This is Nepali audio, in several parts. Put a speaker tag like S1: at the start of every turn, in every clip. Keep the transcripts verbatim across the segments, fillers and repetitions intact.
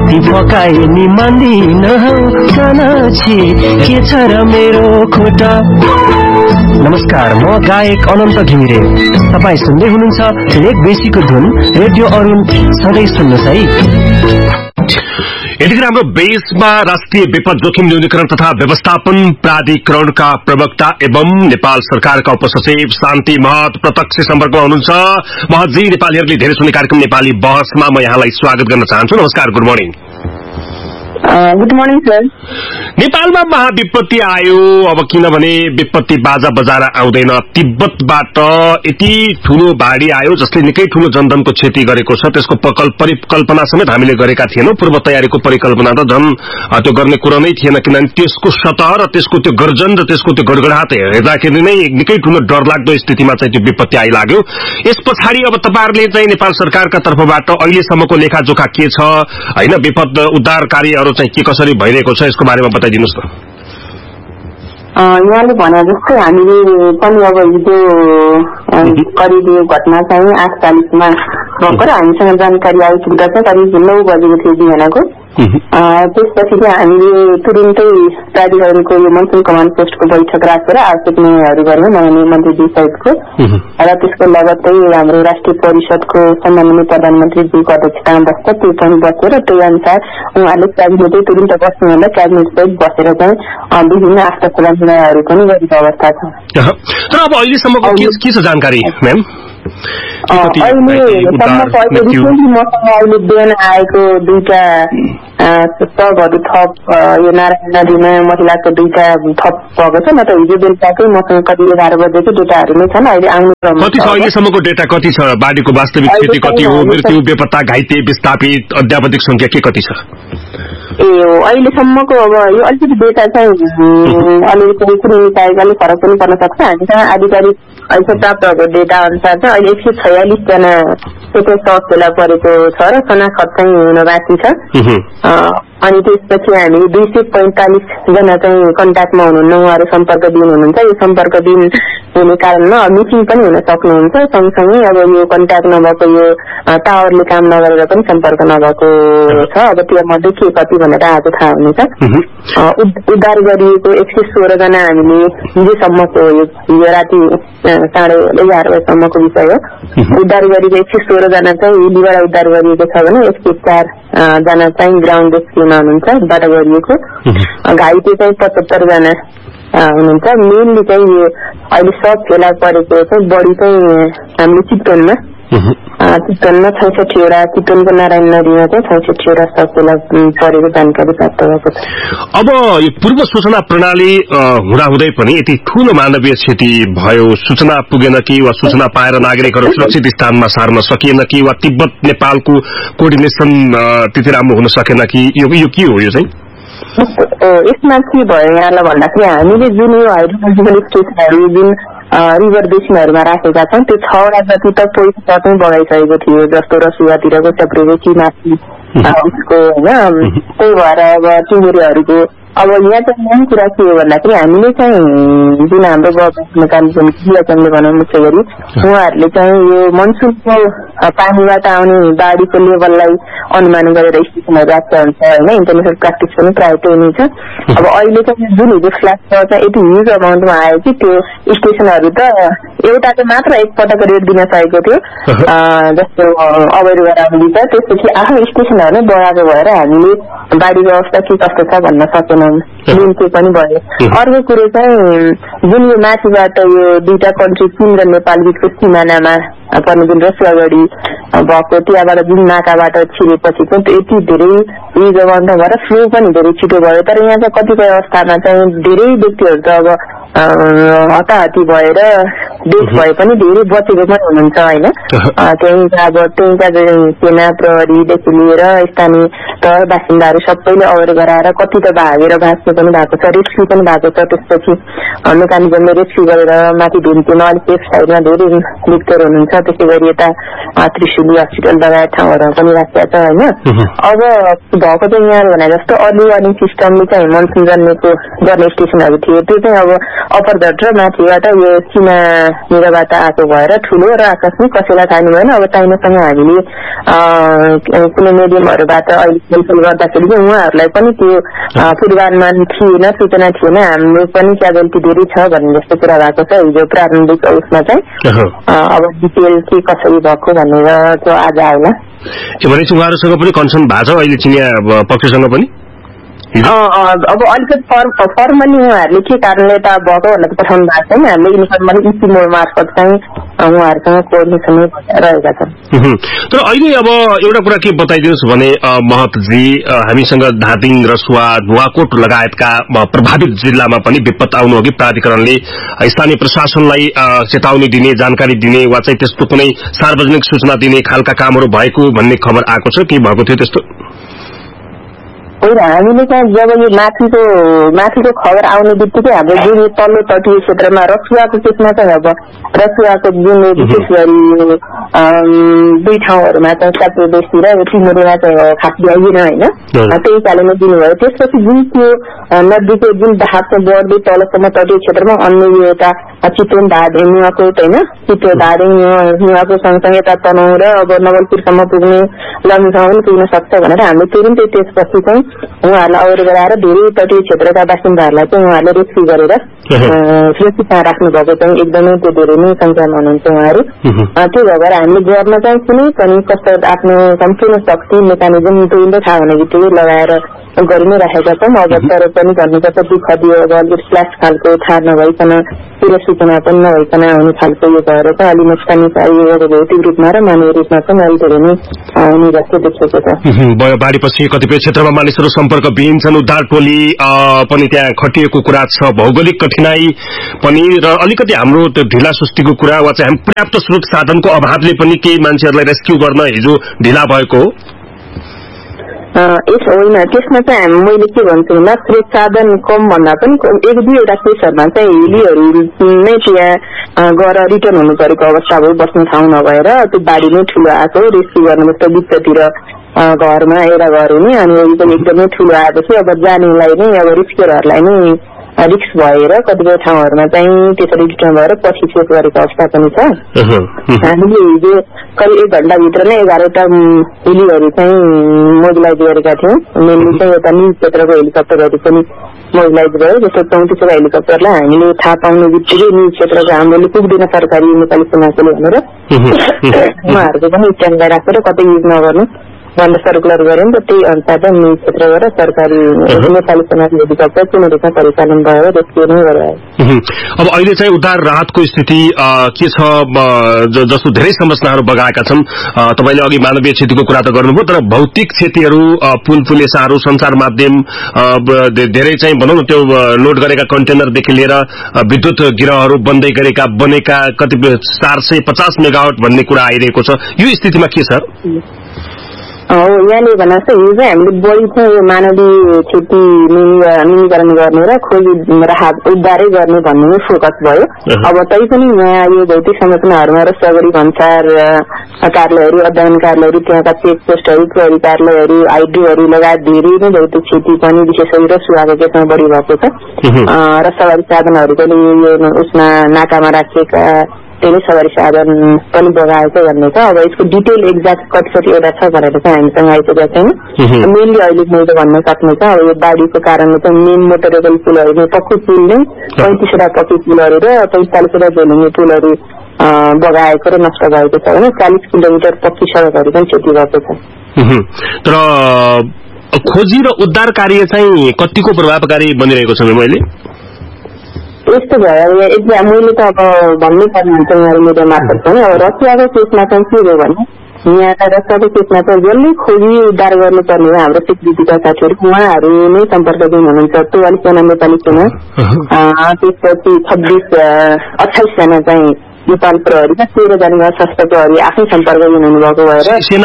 S1: ती फकाए नि मान्दिन हौ सनाछि के छ र मेरो खोटा। नमस्कार, म गायक अनन्त घिमिरे। तपाईँ सुन्दै हुनुहुन्छ लेक बेसीको धुन रेडियो अरुण। सधैँ सुन्नुहोस् है।
S2: यतिखेर हाम्रो बेसमा राष्ट्रिय विपद जोखिम न्यूनीकरण तथा व्यवस्थापन प्राधिकरणका प्रवक्ता एवं नेपाल सरकारका उपसचिव शान्ति महत प्रत्यक्ष सम्पर्कमा हुनुहुन्छ। महतजी, नेपालीहरूले धेरै सुन्ने कार्यक्रम नेपाली बहसमा म यहाँलाई स्वागत गर्न चाहन्छु। नमस्कार, good morning.
S3: Good morning sir.
S2: नेपालमा महाविपत्ति आयो, अब किनभने विपत्ति बाजा बजाएर आउँदैन। तिब्बतबाट यति ठूलो बाढ़ी आयो जसले निकै ठूलो जनधनको क्षति गरेको छ। त्यसको परिकल्पना समेत हामीले गरेका थिएनौं। पूर्व तयारीको परिकल्पना त झन् त्यो गर्ने कुरा नै थिएन, किनभने त्यसको सतह र त्यसको त्यो गर्जन र त्यसको त्यो गडगडाट हेर्दाखेरि नै निकै ठूलो डरलाग्दो स्थितिमा चाहिँ त्यो विपत्ति आइलाग्यो। यस पछाडि अब तपाईहरुले चाहिँ नेपाल सरकारका तर्फबाट अहिलेसम्मको लेखाजोखा के छ, हैन, विपद उद्धार कार्यहरू चाहिँ के कसरी भइरहेको छ, यसको बारेमा बताइदिनुस् त।
S3: यहाँले भने जस्तै हामीले पनि अब हिजो करिब यो घटना चाहिँ आठ चालिसमा भर्खर हामीसँग जानकारी आइपुग्दा चाहिँ करिब नौ बजेको थियो बिहानको। त्यसपछि चाहिँ हामीले तुरुन्तै प्राधिकरणको यो मनसुन कमान्ड पोस्टको बैठक राखेर आवश्यक निर्णयहरू गर्यौं माननीय मन्त्रीजी सहितको, र त्यसको लगत्तै हाम्रो राष्ट्रिय परिषदको सम्माननीय प्रधानमन्त्रीजीको अध्यक्षतामा बस्छ, त्यो पनि बसेर त्यही अनुसार उहाँले क्याबिनेटै तुरुन्त बस्नुभन्दा क्याबिनेट सहित बसेर चाहिँ विभिन्न आश्वासन निर्णयहरू पनि गरेको अवस्था छ।
S2: तर अब अहिलेसम्मको के छ जानकारी म्याम?
S3: अहिलेसम्मको अहिले रिसेन्टली मसँग अहिले बिहान आएको दुईटा शवहरू थप यो नारायण नदीमा महिलाको दुईटा थप भएको छ, न त हिजो बेलुकाकै मसँग कति एघार बजेको डेटाहरू नै छन्। अहिले आउने
S2: कति छ अहिलेसम्मको डेटा कति छ? बाढीको वास्तविक स्थिति कति हो? मृत्यु, बेपत्ता, घाइते, विस्थापित, अध्यावधिक संख्या के कति छ?
S3: ए अहिलेसम्मको अब यो अलिकति डेटा चाहिँ अलिकति कुनै निकायको अलिक फरक पनि पर्न सक्छ। हामीसँग आधिकारिक अहिले प्राप्त भएको डेटा अनुसार चाहिँ अहिले एक सय छयालिस जना त्यो शव फेला परेको छ र शनाखत चाहिँ हुन बाँकी छ। अनि त्यसपछि हामी दुई सय पैंतालिस जना चाहिँ कन्ट्याक्टमा हुनुहुन्न, उहाँहरू सम्पर्क दिन हुनुहुन्छ। यो सम्पर्क दिन हुने कारणमा मिटिङ पनि हुन सक्नुहुन्छ। सँगसँगै अब यो कन्ट्याक्ट नभएको यो टावरले काम नगरेर पनि सम्पर्क नभएको छ। अब त्यो मध्ये के कति भनेर आज थाहा हुनेछ। उद्धार गरिएको एक सय सोह्र जना हामीले हिजोसम्मको हिजो राति साढे एघार बजेसम्मको विषय हो। उद्धार गरिएको एक सय सोह्र जना चाहिँ हिलीबाट उद्धार गरिएको छ भने एक सय चार जना चाहिँ ग्राउन्ड रेस्क्युमा हुनुहुन्छ बाट गरिएको। घाइते चाहिँ पचहत्तर जना हुनुहुन्छ। मेनली चाहिँ यो अहिले सब फेला परेको चाहिँ बढी चाहिँ हामीले चितवनमा चितवनमा छैसठीवटा, चितवनको नारायण नदीमा चाहिँ छैसठीवटा सब फेला परेको जानकारी प्राप्त भएको छ।
S2: अब यो पूर्व सूचना प्रणाली हुँदाहुँदै पनि यति ठूलो मानवीय क्षति भयो, सूचना पुगेन कि वा सूचना पाएर नागरिकहरू सुरक्षित स्थानमा सार्न सकिएन कि वा तिब्बत नेपालको कोअर्डिनेसन त्यति राम्रो हुन सकेन कि यो के हो? यो चाहिँ
S3: यसमा के भयो यहाँलाई भन्दाखेरि हामीले जुन यो हाइड्रोलोजिकल स्टेसनहरू जुन रिभर बेसिनहरूमा राखेका छौँ त्यो छवटा जति त पैसा चाहिँ बगाइसकेको थियो, जस्तो रसुवातिरको चक्रेची माथि उसको होइन। त्यही भएर अब टिमुरेहरूको अब यहाँ चाहिँ मेन कुरा के हो भन्दाखेरि हामीले चाहिँ जुन हाम्रो गभर्मेन्ट जिल्लाले भनौँ मुख्य गरी उहाँहरूले चाहिँ यो मनसुनको पानीबाट आउने बाढीको लेभललाई अनुमान गरेर स्टेसनहरू राख्छ हुन्छ होइन। इन्टरनेसनल प्र्याक्टिस पनि प्रायः त्यही नै छ। अब अहिले चाहिँ जुन हिजो फ्ल्यास चाहिँ यति ह्युज अमाउन्टमा आयो कि त्यो स्टेसनहरू त एउटा चाहिँ मात्र एकपटक रेट दिन सकेको थियो, जस्तो अवैध गराउने छ। त्यसपछि आफ्नो स्टेसनहरू नै बढाएको भएर हामीले बाढीको अवस्था के कस्तो छ भन्न सकेनौँ। मेन त्यो पनि भयो। अर्को कुरो चाहिँ जुन यो माथिबाट यो दुईटा कन्ट्री चीन र नेपाल बीचको सिमानामा पर्ने जुन रसुवागढी भएको त्यहाँबाट जुन नाकाबाट छिरेपछि चाहिँ यति धेरै युज अमाउन्ट भएर फ्लो पनि धेरै छिटो भयो। तर यहाँ चाहिँ कतिपय अवस्थामा चाहिँ धेरै व्यक्तिहरू त अब हताहती भएर देश भए पनि धेरै बचेको पनि हुनुहुन्छ होइन। त्यही अब त्यहीँका सेना प्रहरीदेखि लिएर स्थानीय तह बासिन्दाहरू सबैले अवेर गराएर कति त भागेर भाँच्नु पनि भएको छ, रेस्क्यु पनि भएको छ। त्यसपछि मेकानिजमले रेस्क्यु गरेर माथि ढुन्टीमा अलिक सेफ साइडमा धेरै लिप्तर हुनुहुन्छ। त्यसै गरी यता त्रिशुली हस्पिटल लगायत ठाउँहरूमा पनि राखेका छ होइन। अब भएको चाहिँ यहाँ भने जस्तो अर्ली वार्निङ सिस्टमले चाहिँ मनसुन जन्मेको गर्ने स्टेसनहरू थियो त्यो चाहिँ अब अप्परघट र माथिबाट यो सीमा निरबाट आएको भएर ठुलो र आकस्मिक कसैलाई थाहा भएन। अब चाइनासँग हामीले कुनै मिडियमहरूबाट अहिले छलफल गर्दाखेरि चाहिँ उहाँहरूलाई पनि त्यो पूर्वानुमान थिएन, सूचना थिएन, हाम्रो पनि क्याजुअल्टी धेरै छ भन्ने जस्तो कुरा भएको छ हिजो प्रारम्भिक उसमा चाहिँ। अब डिटेल के कसरी भएको भनेर त्यो आज आउला।
S2: भनेपछि उहाँहरूसँग पनि कन्सर्न भएको छ अहिले चिनिया पक्षसँग पनि?
S3: अब अलिकति फर्मली उहाँहरूले के कारणले त भएको भनेर पठाउनु भएको छैन, हामीले इन्फर्मली इसिमो मार्फत चाहिँ उहाँहरूसँग कोर्डिनेसन रहेका छन्।
S2: तर अहिले अब एउटा कुरा के बताइदिनुहोस् भने महतजी, हामीसँग धादिङ, रसुवा, नुवाकोट लगायतका प्रभावित जिल्लामा पनि विपद आउनु अघि प्राधिकरणले स्थानीय प्रशासनलाई चेतावनी दिने, जानकारी दिने वा चाहिँ त्यस्तो कुनै सार्वजनिक सूचना दिने खालका कामहरू भएको भन्ने खबर आएको छ, के भएको थियो त्यस्तो?
S3: होइन, हामीले चाहिँ जब यो माथिको माथिको खबर आउने बित्तिकै हाम्रो जुन तल्लो तटीय क्षेत्रमा रसुवाको केसमा चाहिँ अब रसुवाको जुन विशेष गरी दुई ठाउँहरूमा चाहिँ काप्रेदेशतिर र टिमुरेमा चाहिँ खास ल्याइएन होइन, त्यही कारणले दिनुभयो। त्यसपछि जुन त्यो नदीको जुन बहाव चाहिँ बढ्दै तलसम्म तटीय क्षेत्रमा अन्य यो यता चितवन, धादिङ, नुवाकोट होइन, चितवन, धादिङ, नुवाकोट सँगसँगै यता तनहुँ र अब नवलपुरसम्म पुग्ने, लङ्गुसम्म पनि पुग्न सक्छ भनेर हामीले तुरुन्तै त्यसपछि चाहिँ उहाँहरूलाई अवगत गराएर धेरै तटीय क्षेत्रका बासिन्दाहरूलाई चाहिँ उहाँहरूले रेस्क्यु गरेर सुरक्षितमा राख्नु भएको चाहिँ एकदमै त्यो धेरै नै संख्यामा हुनुहुन्छ उहाँहरू। त्यो भएर हामीले गर्न चाहिँ कुनै पनि कस्तो आफ्नो सम्पूर्ण शक्ति मेकानिजम तुरुन्तै थाहा हुने बित्तिकै लगाएर गरि नै राखेका छौँ। अब तर पनि भन्नुपर्छ दुःख दियो, अब अलिक फ्ल्यास खालको थाहा नभइकन, पूर्ण सूचना पनि नभइकन आउने खालको यो भएर चाहिँ अलि नोक्सानी चाहिँ भौतिक रूपमा र मानवीय रूपमा पनि अलि धेरै नै हुने जस्तो देखिएको छ।
S2: बाढीपछि कतिपय क्षेत्रमा मानिसहरू सम्पर्क विहीन छन्, उद्धार टोली पनि त्यहाँ खटिएको कुरा छ, भौगोलिक कठिनाई पनि र अलिकति हाम्रो त्यो ढिला सुस्तीको कुरा वा चाहिँ हामी पर्याप्त स्रोत साधनको अभावले पनि केही मान्छेहरूलाई रेस्क्यु गर्न हिजो ढिला भएको हो।
S3: यस होइन, त्यसमा चाहिँ मैले के भन्छु भन्दा स्रोत साधन कम भन्दा पनि एक दुईवटा केसहरूमा चाहिँ हिलीहरू नै त्यहाँ गएर रिटर्न हुनु परेको अवस्था भयो, बस्ने ठाउँ नभएर त्यो बाढी नै ठुलो आएको, रेस्क्यु गर्नु जस्तो बिचतिर घरमा एउटा घर हुने अनि पनि एकदमै ठुलो आएपछि अब जानेलाई नै अब रिस्केरहरूलाई नै रिक्स भएर कतिपय ठाउँहरूमा चाहिँ त्यसरी रिटर्न भएर पछि चेक गरेको अवस्था पनि छ। हामीले हिजो करिब एक घण्टाभित्र नै एघारवटा हिलीहरू चाहिँ मोबिलाइज गरेका थियौँ। मेनली चाहिँ एउटा न्युज क्षेत्रको हेलिकप्टरहरू पनि मोबिलाइज भयो, जस्तो चौतिसवटा हेलिकप्टरलाई हामीले थाहा पाउने बित्तिकै न्युज क्षेत्रको हाम्रोले पुग्दैन सरकारी नेपाली सेनाकोले भनेर उहाँहरूको पनि स्ट्यान्डबाई राखेर कतै युज नगर्नु भनेर सर्कुलर गर्यौँ र त्यही अनुसार न्युज क्षेत्रबाट सरकारी नेपाली सेनाको हेलिकप्टर कुनै रूपमा परिचालन भयो, रेस्क्यु नै गरायो।
S2: अब अहिले चाहिँ उद्धार राहतको स्थिति के छ? जस्तो धेरै संरचनाहरू बगाएका छन्, तपाईँले अघि मानवीय क्षतिको कुरा त गर्नुभयो, तर भौतिक क्षतिहरू, पुल पुलेसाहरू, सञ्चार माध्यम, धेरै चाहिँ भनौँ न त्यो लोड गरेका कन्टेनरदेखि लिएर विद्युत गिरहहरू बन्दै गरेका बनेका कतिपय चार सय पचास मेगावाट भन्ने कुरा आइरहेको छ, यो स्थितिमा के छ?
S3: यहाँले भन्दा चाहिँ हिजो हामीले बढी चाहिँ यो मानवीय क्षति न्यूनीकरण गर्ने र खोजी राहत उद्धारै गर्ने भन्ने फोकस भयो। अब तैपनि यहाँ यो भौतिक संरचनाहरूमा र सगरी भन्सार कार्यालयहरू, अध्ययन कार्यालयहरू, त्यहाँका चेक पोस्टहरू, प्रहरी कार्यालयहरू, आइडीहरू लगायत धेरै नै भौतिक क्षति पनि विशेष गरी रसुवाको केसमा बढी भएको छ र सवारी साधनहरू पनि यो उसमा नाकामा राखिएका धेरै सवारी साधन पनि बगाएको भन्ने छ। अब यसको डिटेल एक्ज्याक्ट कति कतिवटा छ भनेर चाहिँ हामीसँग आइपुगेको छैन। मेनली अहिले मैले भन्न सक्ने छ अब यो बाढीको कारणले चाहिँ मेन मोटरेबल पुलहरू नै पक्कु पुल नै पैंतिसवटा पक्की पुलहरू र पैंतालिसवटा झोलुङ्गे पुलहरू बगाएको र नष्ट भएको छ भने चालिस किलोमिटर पक्की सडकहरू पनि क्षति भएको छ।
S2: तर खोजी र उद्धार कार्य चाहिँ कतिको प्रभावकारी बनिरहेको छ मैले
S3: यस्तो भयो एकदम मैले त अब भन्नै पर्ने हुन्छ उहाँहरू मेरो मार्फत पनि। अब रसियाको केसमा चाहिँ के हो भने यहाँ रसियाको केसमा चाहिँ जसले खोजी उद्धार गर्नुपर्ने हो हाम्रो सिक्युरिटीका साथीहरू उहाँहरू नै सम्पर्क दिनु हुनुहुन्छ। चौवालिस जना नेपाली सेना, त्यसपछि छब्बिस अठाइस जना चाहिँ नेपाल प्रहरी र तेह्र जना सशस्त्र प्रहरी आफै सम्पर्क दिनु भएको भएर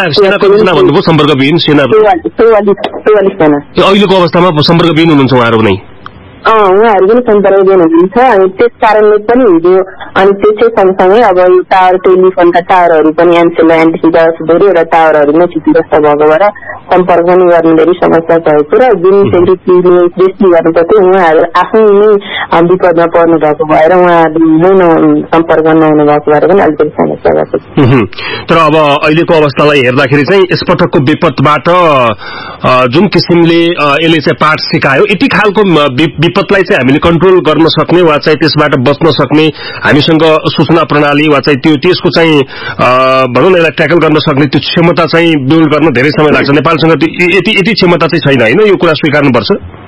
S3: चौवालिस जना
S2: अहिलेको अवस्थामा सम्पर्क विहीन हुनुहुन्छ उहाँहरू नै
S3: उहाँहरू पनि सम्पर्क दिनुहुन्छ। अनि त्यस कारणले पनि हिजो अनि त्यसै सँगसँगै अब यो टावर टेलिफोनका टावरहरू पनि एनसेल एनटिसीका धेरैवटा टावरहरू नै क्षतिग्रस्त भएको भएर सम्पर्क पनि गर्ने धेरै समस्या भएको र जुन सेक्युरिटीले रेस्क्यु गर्नुपर्थ्यो उहाँहरू आफै नै विपदमा पर्नु भएको भएर उहाँहरू नै सम्पर्क नहुनु भएको भएर पनि अलिकति समस्या भएको छ।
S2: तर अब अहिलेको अवस्थालाई हेर्दाखेरि चाहिँ यसपटकको विपदबाट जुन किसिमले यसले चाहिँ पाठ सिकायो यति खालको विपदलाई चाहिँ हामीले कन्ट्रोल गर्न सक्ने वा चाहिँ त्यसबाट बच्न सक्ने हामीसँग सूचना प्रणाली वा चाहिँ त्यो त्यसको चाहिँ भनौँ न यसलाई ट्याकल गर्न सक्ने त्यो क्षमता चाहिँ बिल्ड गर्न धेरै समय लाग्छ। नेपालसँग यति यति क्षमता चाहिँ छैन होइन, यो कुरा स्वीकार्नुपर्छ।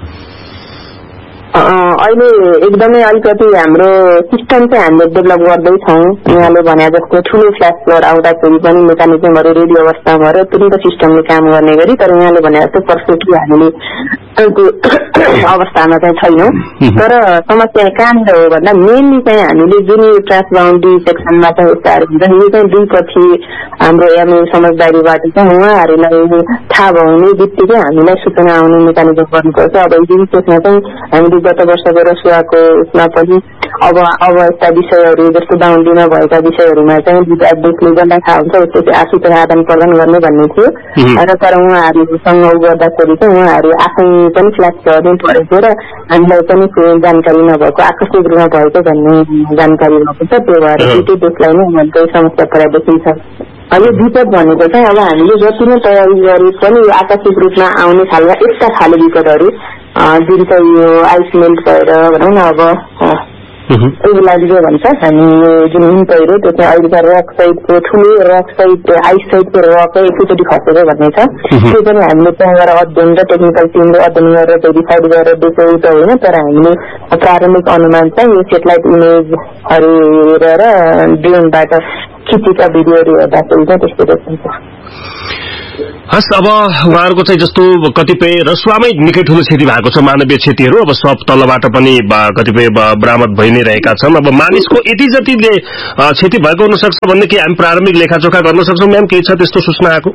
S3: अहिले एकदमै अलिकति हाम्रो सिस्टम चाहिँ हामीले डेभलप गर्दैछौँ। यहाँले भने जस्तो ठुलो फ्ल्यास फ्लड आउँदाखेरि पनि मेकानिजमहरू रेडी अवस्थामा भएर तुरन्त सिस्टमले काम गर्ने गरी, तर यहाँले भने जस्तो पर्फेक्टली हामीले त्यो अवस्थामा चाहिँ छैनौँ। तर समस्या कहाँनिर हो भन्दा मेनली चाहिँ हामीले जुन यो ट्रान्स बाउन्ड्री सेक्सनमा चाहिँ यस्ताहरू हुन्छ यो चाहिँ दुई पछि हाम्रो एमए समझदारीबाट चाहिँ उहाँहरूलाई थाहा भउने बित्तिकै हामीलाई सूचना आउने मेकानिजम गर्नुपर्छ। अब जुन त्यसमा चाहिँ हामीले गत वर्षको रसुवाको उसमा पनि अब अब यस्ता विषयहरू जस्तो बााउन्ड्रीमा भएका विषयहरूमा चाहिँ देशले जसलाई थाहा हुन्छ उसले चाहिँ आफूसँग आदान प्रदान गर्ने भन्ने थियो र तर उहाँहरूसँग गर्दाखेरि चाहिँ उहाँहरू आफै पनि फ्ल्यास गर्नु परेको र हामीलाई पनि जानकारी नभएको आकस्मिक रूपमा भएको भन्ने जानकारी भएको छ। त्यो भएर त्यो देशलाई नै उहाँको समस्या परेर देखिन्छ। यो विपद भनेको चाहिँ अब हामीले जति नै तयारी गरे पनि यो आकस्मिक रूपमा आउने खालका यस्ता खाले विपदहरू जुन चाहिँ यो आइस मेल्ट भएर भनौँ न अब यसलाई के भन्छ हामी जुन हिम पहिरो त्यो चाहिँ अहिले त रक साइडको ठुलो रक साइड आइस साइडको रकै एकैचोटि खसेको भन्ने छ। त्यो पनि हामीले त्यहाँ गएर अध्ययन र टेक्निकल टिमले अध्ययन गरेर भेरिफाइड गरेर दिएको त होइन, तर हामीले प्रारम्भिक अनुमान चाहिँ यो सेटेलाइट इमेजहरू हेरेर ड्रोनबाट खिचेका भिडियोहरू हेर्दाखेरि चाहिँ त्यस्तो देखिन्छ।
S2: हस्, अब उहाँहरूको चाहिँ जस्तो कतिपय रसुवामै निकै ठूलो क्षति भएको छ मानवीय क्षतिहरू, अब सब तलबाट पनि कतिपय बरामद भइ नै रहेका छन्। अब मानिसको यति जतिले क्षति भएको हुन सक्छ भन्ने कि हामी प्रारम्भिक लेखाचोखा गर्न सक्छौँ म्याम, के छ त्यस्तो सूचना आएको?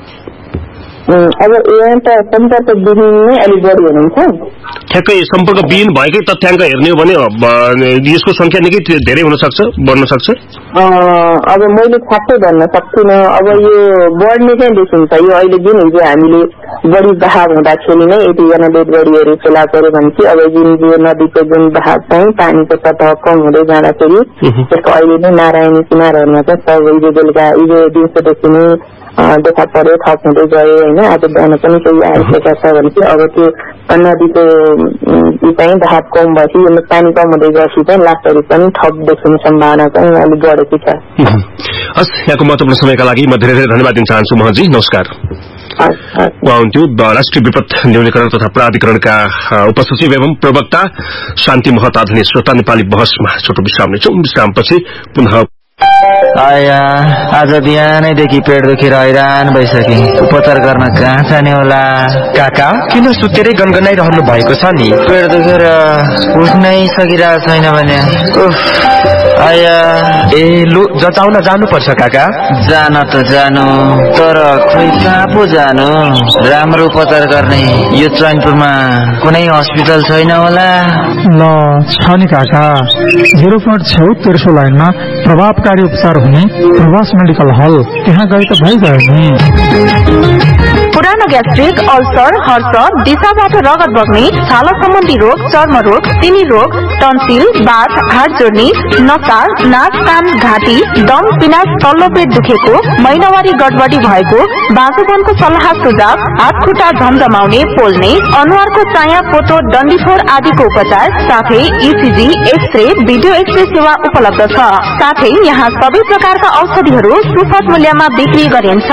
S3: अब यहाँ त सम्पर्क विहीन नै अलिक बढी हुनुहुन्छ।
S2: ठ्याक्कै सम्पर्क विहीन भएकै तथ्याङ्क हेर्ने हो भने यसको संख्या निकै धेरै हुन सक्छ, बढ्न सक्छ।
S3: अब मैले ठ्याक्कै भन्न सक्दिनँ। अब यो बढ्ने चाहिँ देखिन्छ। यो अहिले जुन हिजो हामीले बढी बहाव हुँदाखेरि नै यतिजना डेड बडीहरू फेला पऱ्यो भने चाहिँ अब जुन यो नदीको जुन बहाव चाहिँ पानीको सतह कम हुँदै जाँदाखेरि त्यसको अहिले नै नारायणी किनारहरूमा चाहिँ सब हिजो बेलुका हिजो दिउँसोदेखि नै देखा पर्यो, थप हुँदै गयो होइन। आज बिहान पनि केही आइसकेका छ भने चाहिँ अब त्यो नदीको चाहिँ बहाव कम भएपछि यो पानी कम हुँदै गएपछि चाहिँ लासहरू पनि थप देखिने सम्भावना चाहिँ अलिक बढेको छ।
S2: हस्, यहाँको महत्त्वपूर्ण समयका लागि म धेरै धेरै धन्यवाद दिन चाहन्छु मोहनजी। नमस्कार। उहाँ हुन्थ्यो राष्ट्रिय विपद न्यूनीकरण तथा प्राधिकरणका उपसचिव एवं प्रवक्ता शान्ति महत। आधुनिक श्रोता, नेपाली बहसमा छोटो विश्राम लिन्छौँ। विश्रामपछि पुनः
S4: आया आज बिहानैदेखि पेट दुखेर हैरान भइसके, उपचार गर्न कहाँ जाने होला?
S1: काका किन सुतेरै गनगनाइरहनु भएको छ नि?
S4: पेट दुखेर उठ्नै सकिरहेको छैन भने आया।
S1: ए लु जचाउन जानुपर्छ काका।
S4: जान त जानु, तर खोइ कहाँ पो जानु? राम्रो उपचार गर्ने यो चैनपुरमा कुनै हस्पिटल छैन होला?
S5: ल छ नि काका, जिरो पोइन्ट छेउ तेर्सो लाइनमा प्रभावकारी उपचार हुने प्रवास मेडिकल हल, त्यहाँ गए त भइगयो नि।
S6: पुरानो ग्यास्ट्रिक, अल्सर, हर्ष, दिशाबाट रगत बग्ने, छाला सम्बन्धी रोग, चर्म रोग, तिमी रोग, टन्सिल, बाथ, हात जोड्ने, नसा, नाक, कान, घाँटी, दम, पिनास, तल्लो पेट दुखेको, महिनावारी गडबडी भएको, बाँझोपनको सल्लाह सुझाव, हात खुट्टा झमझमाउने, पोल्ने, अनुहारको चाया, पोतो, डन्डीफोर आदिको उपचार साथै इसिजी, एक्सरे, भिडियो एक्सरे सेवा उपलब्ध छ। साथै यहाँ सबै प्रकारका औषधिहरू सुपथ मूल्यमा बिक्री गरिन्छ।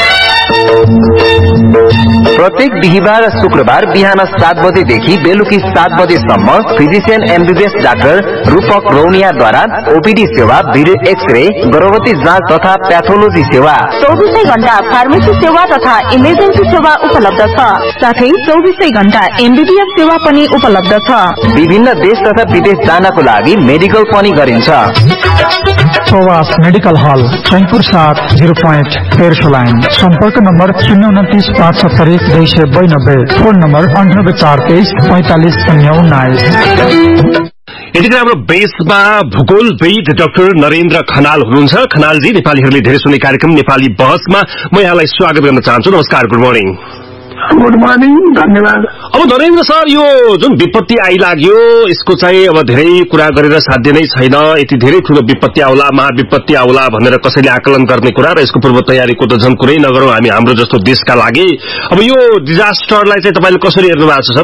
S7: प्रत्येक बिहिबार र शुक्रबार बिहान सात बजेदेखि बेलुकी सात बजेसम्म फिजिशियन एमबीबीएस डाक्टर रूपक रौनियाद्वारा ओपीडी सेवा, भिडियो एक्सरे, गर्भवती जाँच तथा प्याथोलोजी सेवा,
S6: चौबिसै घण्टा फार्मेसी सेवा तथा इमर्जेन्सी सेवा उपलब्ध छ। साथै चौबिसै घण्टा एमबीबीएस सेवा पनि उपलब्ध छ।
S7: विभिन्न देश तथा विदेश जानको लागि मेडिकल पनि गरिन्छ।
S5: प्रवास मेडिकल हल, चैनपुर सात, जिरो पोइन्ट तेर्सो लाइन। सम्पर्क नम्बर शून्य उन्तिस पाँच सत्तर एक दुई सय बयानब्बे, फोन नम्बर अन्ठानब्बे चार तेइस पैंतालिस शून्य उन्नाइस।
S2: यतिखेर हाम्रो बेसमा भूगोलविद डाक्टर नरेन्द्र खनाल हुनुहुन्छ। खनालजी, नेपालीहरूले धेरै सुन्ने कार्यक्रम नेपाली बहसमा म यहाँलाई स्वागत गर्न चाहन्छु। नमस्कार, गुड मर्निङ।
S8: गुड मर्निङ, धन्यवाद।
S2: अब धनेन्द्र सर, यो जुन विपत्ति आइलाग्यो यसको चाहिँ अब धेरै कुरा गरेर साध्य नै छैन। यति धेरै ठूलो विपत्ति आउला, महाविपत्ति आउला भनेर कसैले आकलन गर्ने कुरा र यसको पूर्व तयारीको त झन् कुरै नगरौं हामी हाम्रो जस्तो देशका लागि। अब यो डिजास्टरलाई चाहिँ तपाईले कसरी हेर्नु भएको छ सर?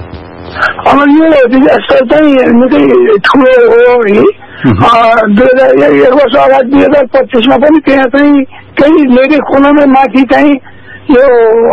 S8: अब यो डिजास्टर चाहिँ निकै ठुलो हो है। दुई हजार एक वर्ष अगाडि दुई हजार पच्चिसमा पनि त्यहाँ चाहिँ केही लेके खोलामा माथि चाहिँ यो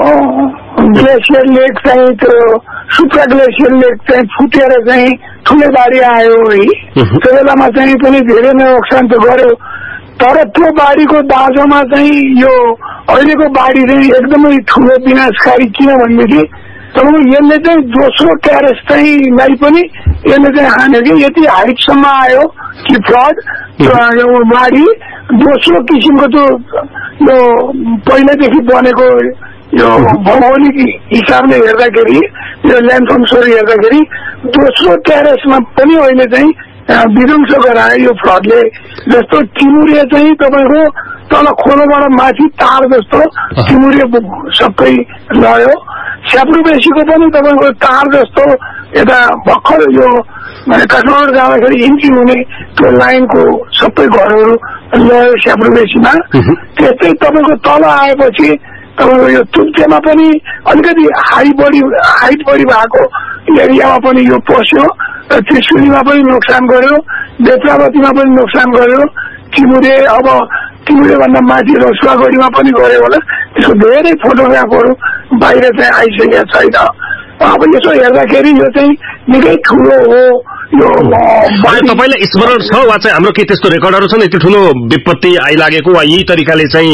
S8: ग्लेसियर लेक चाहिँ त्यो सुप्रा ग्लेसियर लेक चाहिँ फुटेर चाहिँ ठुलो बाढी आयो है। त्यो बेलामा चाहिँ पनि धेरै नै नोक्सान त गर्यो, तर त्यो बाढीको दाँजोमा चाहिँ यो अहिलेको बाढी चाहिँ एकदमै ठुलो विनाशकारी। किन भनेदेखि तपाईँको यसले चाहिँ दोस्रो ट्यारेस चाहिँ लाई पनि यसले चाहिँ हान्यो कि यति हाइटसम्म आयो कि फ्लड यो बाढी दोस्रो किसिमको त्यो यो पहिलेदेखि बनेको यो भौगोलिक हिसाबले हेर्दाखेरि यो ल्यान्डफर्मसहरू हेर्दाखेरि दोस्रो ट्यारेसमा पनि अहिले चाहिँ विध्वंस गरायो यो फ्लडले। जस्तो टिमुरे चाहिँ तपाईँको तल खोलोबाट माथि तार जस्तो टिमुरे सबै लयो। स्याप्रुबेसीको पनि तपाईँको तार जस्तो यता भर्खर यो काठमाडौँ जाँदाखेरि इन्ट्री हुने त्यो लाइनको सबै घरहरू लयो स्याप्रुबेसीमा। त्यस्तै तपाईँको तल आएपछि तपाईँको यो तुप्चेमा पनि अलिकति हाई बढी हाइट बढी भएको एरियामा पनि यो पस्यो र त्रिशुलीमा पनि नोक्सान गर्यो, बेत्रावतीमा पनि नोक्सान गर्यो, टिमुरे अब टिमुरे भन्दा माथि रसुवागढीमा पनि गयो होला। त्यसको धेरै फोटोग्राफहरू बाहिर चाहिँ आइसकेका छैन। अब यसो हेर्दाखेरि यो चाहिँ निकै ठुलो हो। यो
S2: तपाईलाई स्मरण छ वा चाहिँ हाम्रो के त्यस्तो रेकर्डहरू छन् यति ठुलो विपत्ति आइलागेको वा यही तरिकाले चाहिँ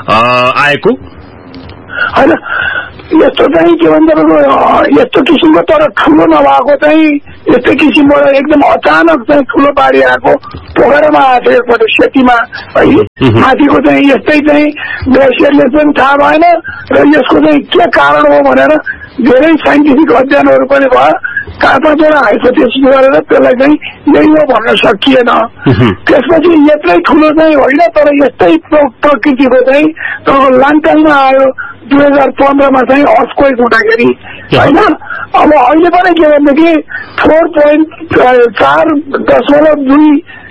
S2: आएको?
S8: होइन, यस्तो चाहिँ के भन्छ यस्तो किसिमको तर ठुलो नभएको चाहिँ यस्तै किसिमबाट एकदम अचानक चाहिँ ठुलो बाढी आएको पोखरामा आएको एकपल्ट सेतीमा है। माथिको चाहिँ यस्तै चाहिँ ग्लेसियरले पनि थाहा भएन र यसको चाहिँ के कारण हो भनेर धेरै साइन्टिफिक अध्ययनहरू पनि भयो। कहाँ कहाँबाट हाइपोथेसिस गरेर त्यसलाई चाहिँ यही हो भन्न सकिएन। त्यसपछि यत्रै ठुलो चाहिँ होइन, तर यस्तै प्रकृतिको चाहिँ तपाईँको लाङटाङमा आयो दुई हजार पन्ध्रमा चाहिँ अर्थक्वेक हुँदाखेरि होइन। अब अहिले पनि के भनेदेखि फोर पोइन्ट चार दशमलव दुई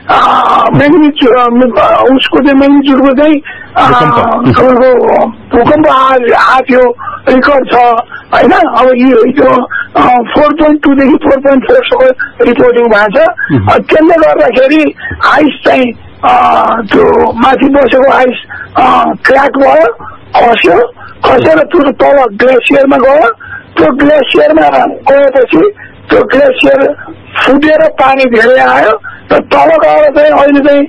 S8: मेग्निच्युड उसको चाहिँ मेग्निच्युडको चाहिँ तपाईँको भूकम्प आएको रेकर्ड छ होइन। अब यो four point टूदेखि four point फोरसम्म reporting भएको छ। त्यसले गर्दाखेरि आइस चाहिँ त्यो माथि बसेको आइस क्र्याक भयो, खस्यो, खसेर त्यो तल ग्लेसियरमा गयो। त्यो ग्लेसियरमा गएपछि त्यो ग्लेसियर फुटेर पानी धेरै आयो र तल गएर चाहिँ अहिले चाहिँ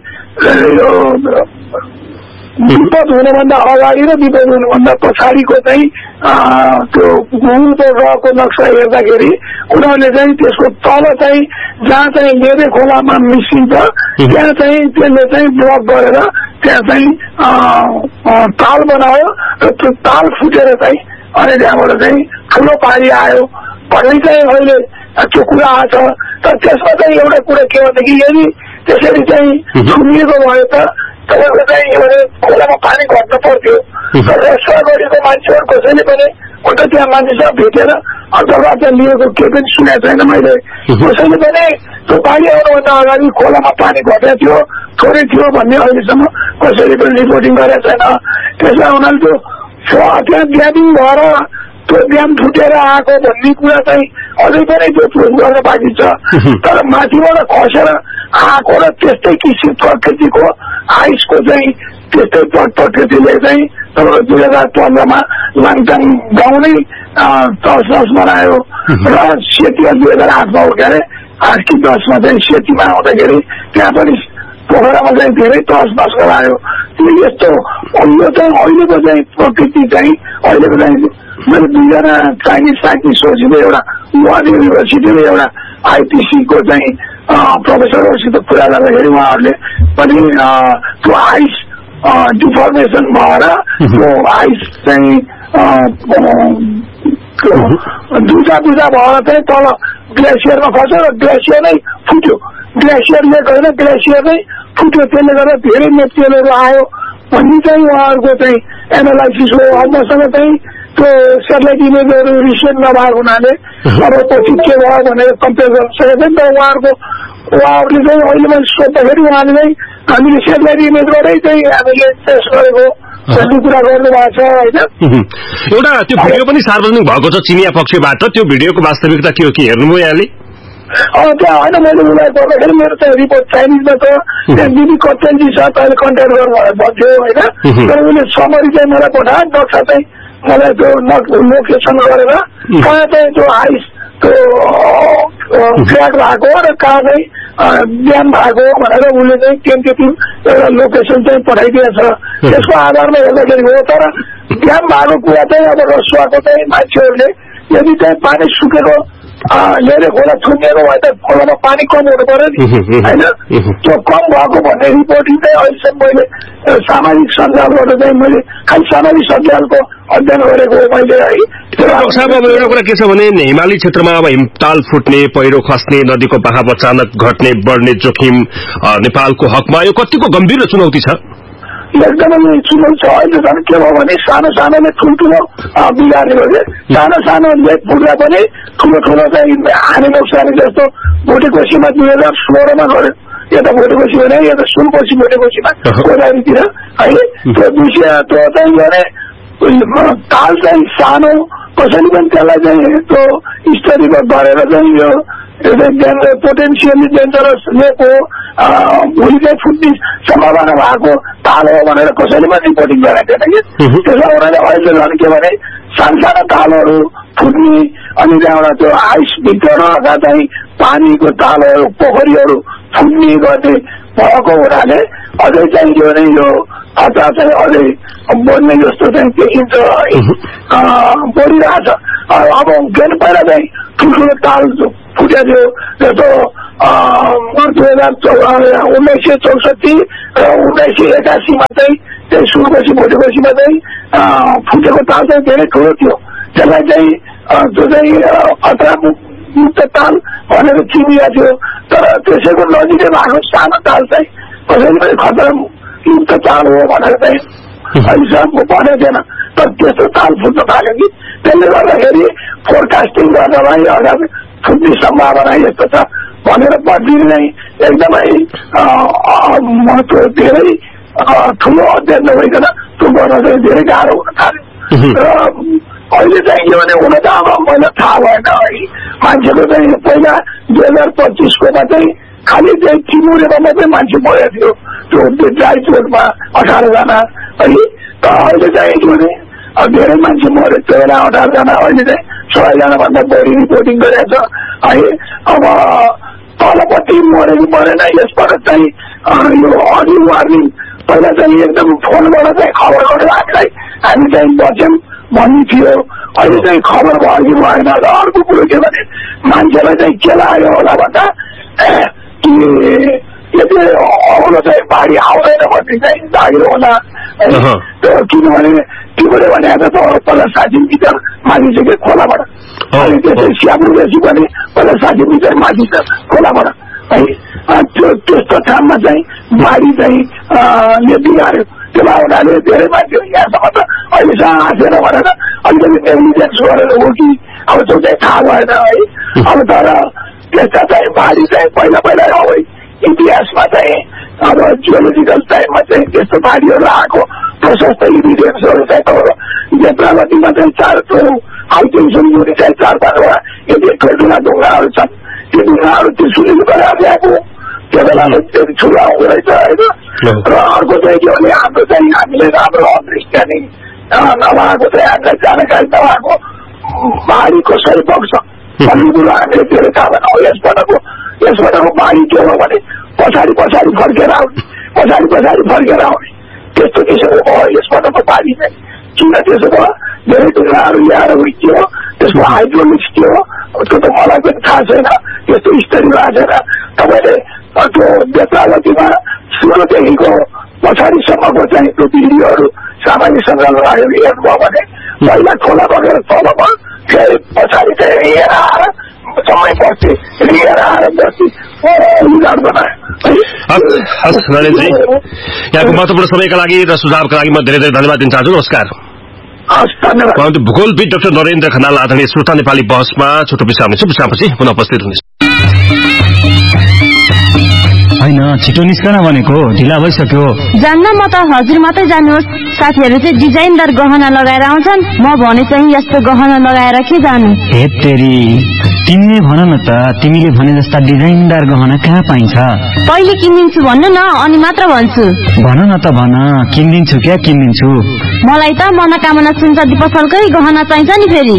S8: विपद हुनुभन्दा अगाडि र विपद हुनुभन्दा पछाडिको चाहिँ त्यो भूमिको रहेको नक्सा हेर्दाखेरि उनीहरूले चाहिँ त्यसको तल चाहिँ जहाँ चाहिँ लेबे खोलामा मिसिन्छ त्यहाँ चाहिँ त्यसले चाहिँ ब्लक गरेर त्यहाँ चाहिँ ताल बनायो र त्यो ताल फुटेर चाहिँ अनि त्यहाँबाट चाहिँ ठुलो पानी आयो भन्ने चाहिँ अहिले त्यो कुरा आछ। तर त्यसमा चाहिँ एउटा कुरा के भनेदेखि यदि त्यसरी चाहिँ छुनिएको भयो त तपाईँको चाहिँ खोलामा पानी घट्नु पर्थ्यो। तर रसुवा गरेको मान्छेहरू कसैले पनि उल्ट त्यहाँ मान्छेसँग भेटेर अन्तर्वार्ता लिएको केही पनि सुनेको छैन मैले। कसैले पनि त्यो पानी आउनुभन्दा अगाडि खोलामा पानी घटेको थियो, थोरै थियो भन्ने अहिलेसम्म कसैले पनि रिपोर्टिङ गरेको छैन। त्यसलाई उनीहरूले त्यो त्यहाँ ड्यामिङ भएर त्यो ड्याम फुटेर आएको भन्ने कुरा चाहिँ अझै पनि त्यो प्रुभ गर्न बाँकी छ। तर माथिबाट खसेर आएको र त्यस्तै किसिम प्रकृतिको आइसको चाहिँ त्यस्तै प्रकृतिले चाहिँ तपाईँको दुई हजार पन्ध्रमा लाङटाङ गाउँ नै तस नस बनायो र सेतीमा दुई हजार आठमा हुर्काएर आठ कि दसमा चाहिँ सेतीमा आउँदाखेरि त्यहाँ पनि पोखरामा चाहिँ धेरै तस नस गरायो। यस्तो यो चाहिँ अहिलेको चाहिँ प्रकृति चाहिँ अहिलेको चाहिँ मैले दुईजना चाइनिज साइन्टिस्टहरूसित एउटा वान युनिभर्सिटीले एउटा आइटिसीको चाहिँ प्रोफेसरहरूसित कुरा गर्दाखेरि उहाँहरूले पनि त्यो आइस डिफर्मेसन भएर त्यो आइस चाहिँ दुजा दुजा भएर चाहिँ तल ग्लेसियरमा खस्यो र ग्लेसियर नै फुट्यो। ग्लेसियरले होइन ग्लेसियर नै फुट्यो, त्यसले गर्दा धेरै मेटेरियलहरू आयो भन्ने चाहिँ उहाँहरूको चाहिँ एनालाइसिस हो। अब मसँग चाहिँ त्यो सेटेलाइट इमेजहरू रिसेन्ट नभएको हुनाले अब पछि के भयो भनेर कम्पेयर गर्न सकेको नि त उहाँहरूको उहाँहरूले चाहिँ अहिले मैले सोद्धाखेरि उहाँले चाहिँ हामीले सेटेलाइट इमेजबाटै चाहिँ हामीले टेस्ट गरेको जस्तो कुरा गर्नुभएको छ होइन।
S2: एउटा त्यो भिडियो पनि सार्वजनिक भएको छ चिनिया पक्षबाट, त्यो भिडियोको वास्तविकता के हो कि हेर्नुभयो यहाँले?
S8: त्यहाँ होइन मैले उसलाई गर्दाखेरि मेरो चाहिँ रिपोर्ट चाइनिजमा छ, त्यहाँ दिदी कप्तानजी छ तैँले कन्ट्याक्ट गर्नु भन्थ्यो होइन, तर उसले समरी चाहिँ मलाई पठायो नक्सा चाहिँ मलाई त्यो लोकेसन गरेर कहाँ चाहिँ त्यो आइस त्यो क्र्याक भएको र कहाँ चाहिँ ड्याम भएको भनेर उसले चाहिँ टेन्टेटिभ एउटा लोकेसन चाहिँ पठाइदिएछ। त्यसको आधारमा हेर्दाखेरि हो, तर ड्याम भएको कुरा चाहिँ अब रसुवाको चाहिँ मान्छेहरूले यदि चाहिँ पानी सुकेको धेरै खोला थुनिएको भए त खोलामा पानी कम हुनु पर्यो नि होइन, त्यो कम भएको भन्ने रिपोर्टिङ चाहिँ अहिलेसम्म मैले सामाजिक सञ्जालबाट चाहिँ मैले खालि सामाजिक सञ्जालको अध्ययन गरेको हो मैले है।
S2: अब एउटा कुरा के छ भने हिमाली क्षेत्रमा अब हिमताल फुट्ने, पहिरो खस्ने, नदीको बहाव अचानक घट्ने बढ्ने जोखिम नेपालको हकमा यो कतिको गम्भीर चुनौती छ?
S8: एकदमै चुनौती छ। अहिले झन् के भयो भने सानो सानोले ठुल्ठुलो बिगारेको के सानो सानो लेक फुट्दा पनि ठुलो ठुलो चाहिँ हानि नोक्सानी जस्तो भोटेकोसीमा दुई हजार सोह्रमा गऱ्यो, यता भोटेकोसी भने यता सुनकोशी भोटेकोसीमा गोदावरीतिर है, त्यो विषय त्यो चाहिँ गरे ताल चाहिँ सानो कसैले पनि त्यसलाई चाहिँ त्यो स्टडी गरेर चाहिँ यो पोटेन्सियली डेन्जरस लेक हो, भोलि चाहिँ फुट्ने सम्भावना भएको ताल हो भनेर कसैले पनि रिपोर्टिङ गरेको थिएन कि। त्यसमा उनीहरूले अहिले झन् के भने सानसानो तालहरू फुट्ने अनि त्यहाँबाट त्यो आइसभित्र रहेका चाहिँ पानीको तालहरू पोखरीहरू फुट्ने गर्ने भएको हुनाले अझै चाहिँ यो नै यो खतरा चाहिँ अझै बढ्ने जस्तो चाहिँ देखिन्छ, बढिरहेछ। अब फेरि पहिला चाहिँ ठुल्ठुलो ताल फुटेको थियो जस्तो दुई हजार उन्नाइस सय चौसठी र उन्नाइस सय एकासीमा चाहिँ त्यही सुनकोशी भोटेकोशीमा चाहिँ फुटेको ताल चाहिँ धेरै ठुलो थियो, त्यसलाई चाहिँ त्यो चाहिँ खतरा मुक्त ताल भनेर चिनिएको थियो। तर त्यसैको नजिकै भएको सानो ताल चाहिँ कसैले पनि खतरा मुक्त ताल हो भनेर चाहिँ अहिलेसम्म भनेको थिएन, तर त्यस्तो ताल फुट्न थाल्यो कि त्यसले गर्दाखेरि फोरकास्टिङ गर्नलाई अगाडि फुट्ने सम्भावना यस्तो छ भनेर बदलिने नै एकदमै महत्त्व धेरै ठुलो अध्ययन नभइकन त्यो गर्न चाहिँ धेरै गाह्रो हुन थाल्यो। र अहिले चाहिँ के भने हुन त अब पहिला थाहा भएन है, मान्छेको चाहिँ पहिला दुई हजार पच्चिसकोमा चाहिँ खालि चाहिँ चिमुरेमा मात्रै मान्छे मरेको थियो त्यो ड्राई चोटमा अठारजना है, त अहिले चाहिँ के भने धेरै मान्छे मऱ्यो तेह्र अठारजना, अहिले चाहिँ सयजना भन्दा बढी रिपोर्टिङ गरेको छ है। अब तलपट्टि मऱ्यो कि मरेन यसबाट चाहिँ यो अर्ली वार्निङ पहिला चाहिँ एकदम फोनबाट चाहिँ खबर गरेर हामीलाई हामी चाहिँ बच्यौँ भन्ने थियो, अहिले चाहिँ खबर भयो कि भएन। र अर्को कुरो के भने मान्छेलाई चाहिँ के लाग्यो होला भन्दा कि यदि अग्लो चाहिँ बाढी आउँदैन भन्ने चाहिँ लाग्यो होला, किनभने तिमीले भने त पहिला साठी मिटर माथि चाहिँ खोलाबाट, अनि त्यसै स्यापुरदेखि भने पहिला साठी मिटर माथि छ खोलाबाट है, त्यो त्यस्तो ठाउँमा चाहिँ बाढी चाहिँ बिगाऱ्यो। त्यसमा उनीहरूले धेरै मान्छे यहाँसम्म त अहिलेसम्म आँसेन भनेर अलिकति नेग्लिजेन्स गरेर हो कि अब त्यो चाहिँ थाहा भएन है। अब तर त्यस्ता चाहिँ बाढी चाहिँ पहिला पहिला अब इतिहासमा चाहिँ अब जियोलोजिकल टाइममा चाहिँ त्यस्तो बाढीहरू आएको प्रशस्त इभिडेन्सहरू चाहिँ तपाईँको नेत्रावतीमा चाहिँ चार हाई टेन्सन मुनि चाहिँ चार पाँचवटा यति ठुल्ठुला ढुङ्गाहरू छन्, त्यो ढुङ्गाहरू त्यो सुनिनु गरेर ल्याएको त्यो बेला त्यति ठुलो आउँदो रहेछ होइन। र अर्को चाहिँ के भने हाम्रो चाहिँ हामीले राम्रो अन्डरस्ट्यान्डिङ नभएको चाहिँ हामीलाई जानकारी नभएको बाढी कसरी बग्छ भन्ने कुरो हामीले धेरै थाहा भएन। यसपटकको यसपटकको बाढी के हो भने पछाडि पछाडि फर्केर आउने पछाडि पछाडि फर्केर आउने त्यस्तो किसिमको भयो यसपटकको बाढी चाहिँ। किन त्यसो भयो धेरै ढुङ्गाहरू ल्याएर उइक्यो, त्यसको हाइड्रोलिक्स के हो त्यो त मलाई पनि थाहा छैन, त्यस्तो स्टडी भएको छैन। तपाईँले त्यो बेत्रावतीमा सुरुदेखिको पछाडिसम्मको चाहिँ त्यो भिडियोहरू सामाजिक सञ्जालमा राखेर हेर्नुभयो भने पहिला खोला बगेर तलमा फेरि पछाडि चाहिँ रिएर आएर समय बस्थे रिएर आएर बस्थे रिगार्ड बनायो।
S2: हस् नरेनजी, यहाँको महत्त्वपूर्ण समयका लागि र सुझावका लागि म धेरै धेरै धन्यवाद दिन चाहन्छु। नमस्कार।
S8: हस् धन्यवाद।
S2: भूगोलविद डाक्टर नरेन्द्र खनाल आदरणीय श्रोता नेपाली बहसमा छोटो विश्राम हुनेछ, विश्रामपछि पुनः उपस्थित हुनेछ।
S1: होइन छिटो निस्कन भनेको, ढिला भइसक्यो।
S9: जान्न म त हजुर मात्रै जानुहोस्। साथीहरू चाहिँ डिजाइनदार गहना लगाएर आउँछन्, म भने चाहिँ यस्तो गहना लगाएर के जानु।
S1: हे तेरी, तिमीले भन न त, तिमीले भने जस्ता डिजाइनदार गहना कहाँ पाइन्छ?
S9: पहिले किनिदिन्छु भन्नु न, अनि मात्र भन्छु।
S1: भन न त भन, किनिदिन्छु क्या किनिदिन्छु।
S9: मलाई त मनोकामना सुनचाँदी पसलकै गहना चाहिन्छ नि फेरि।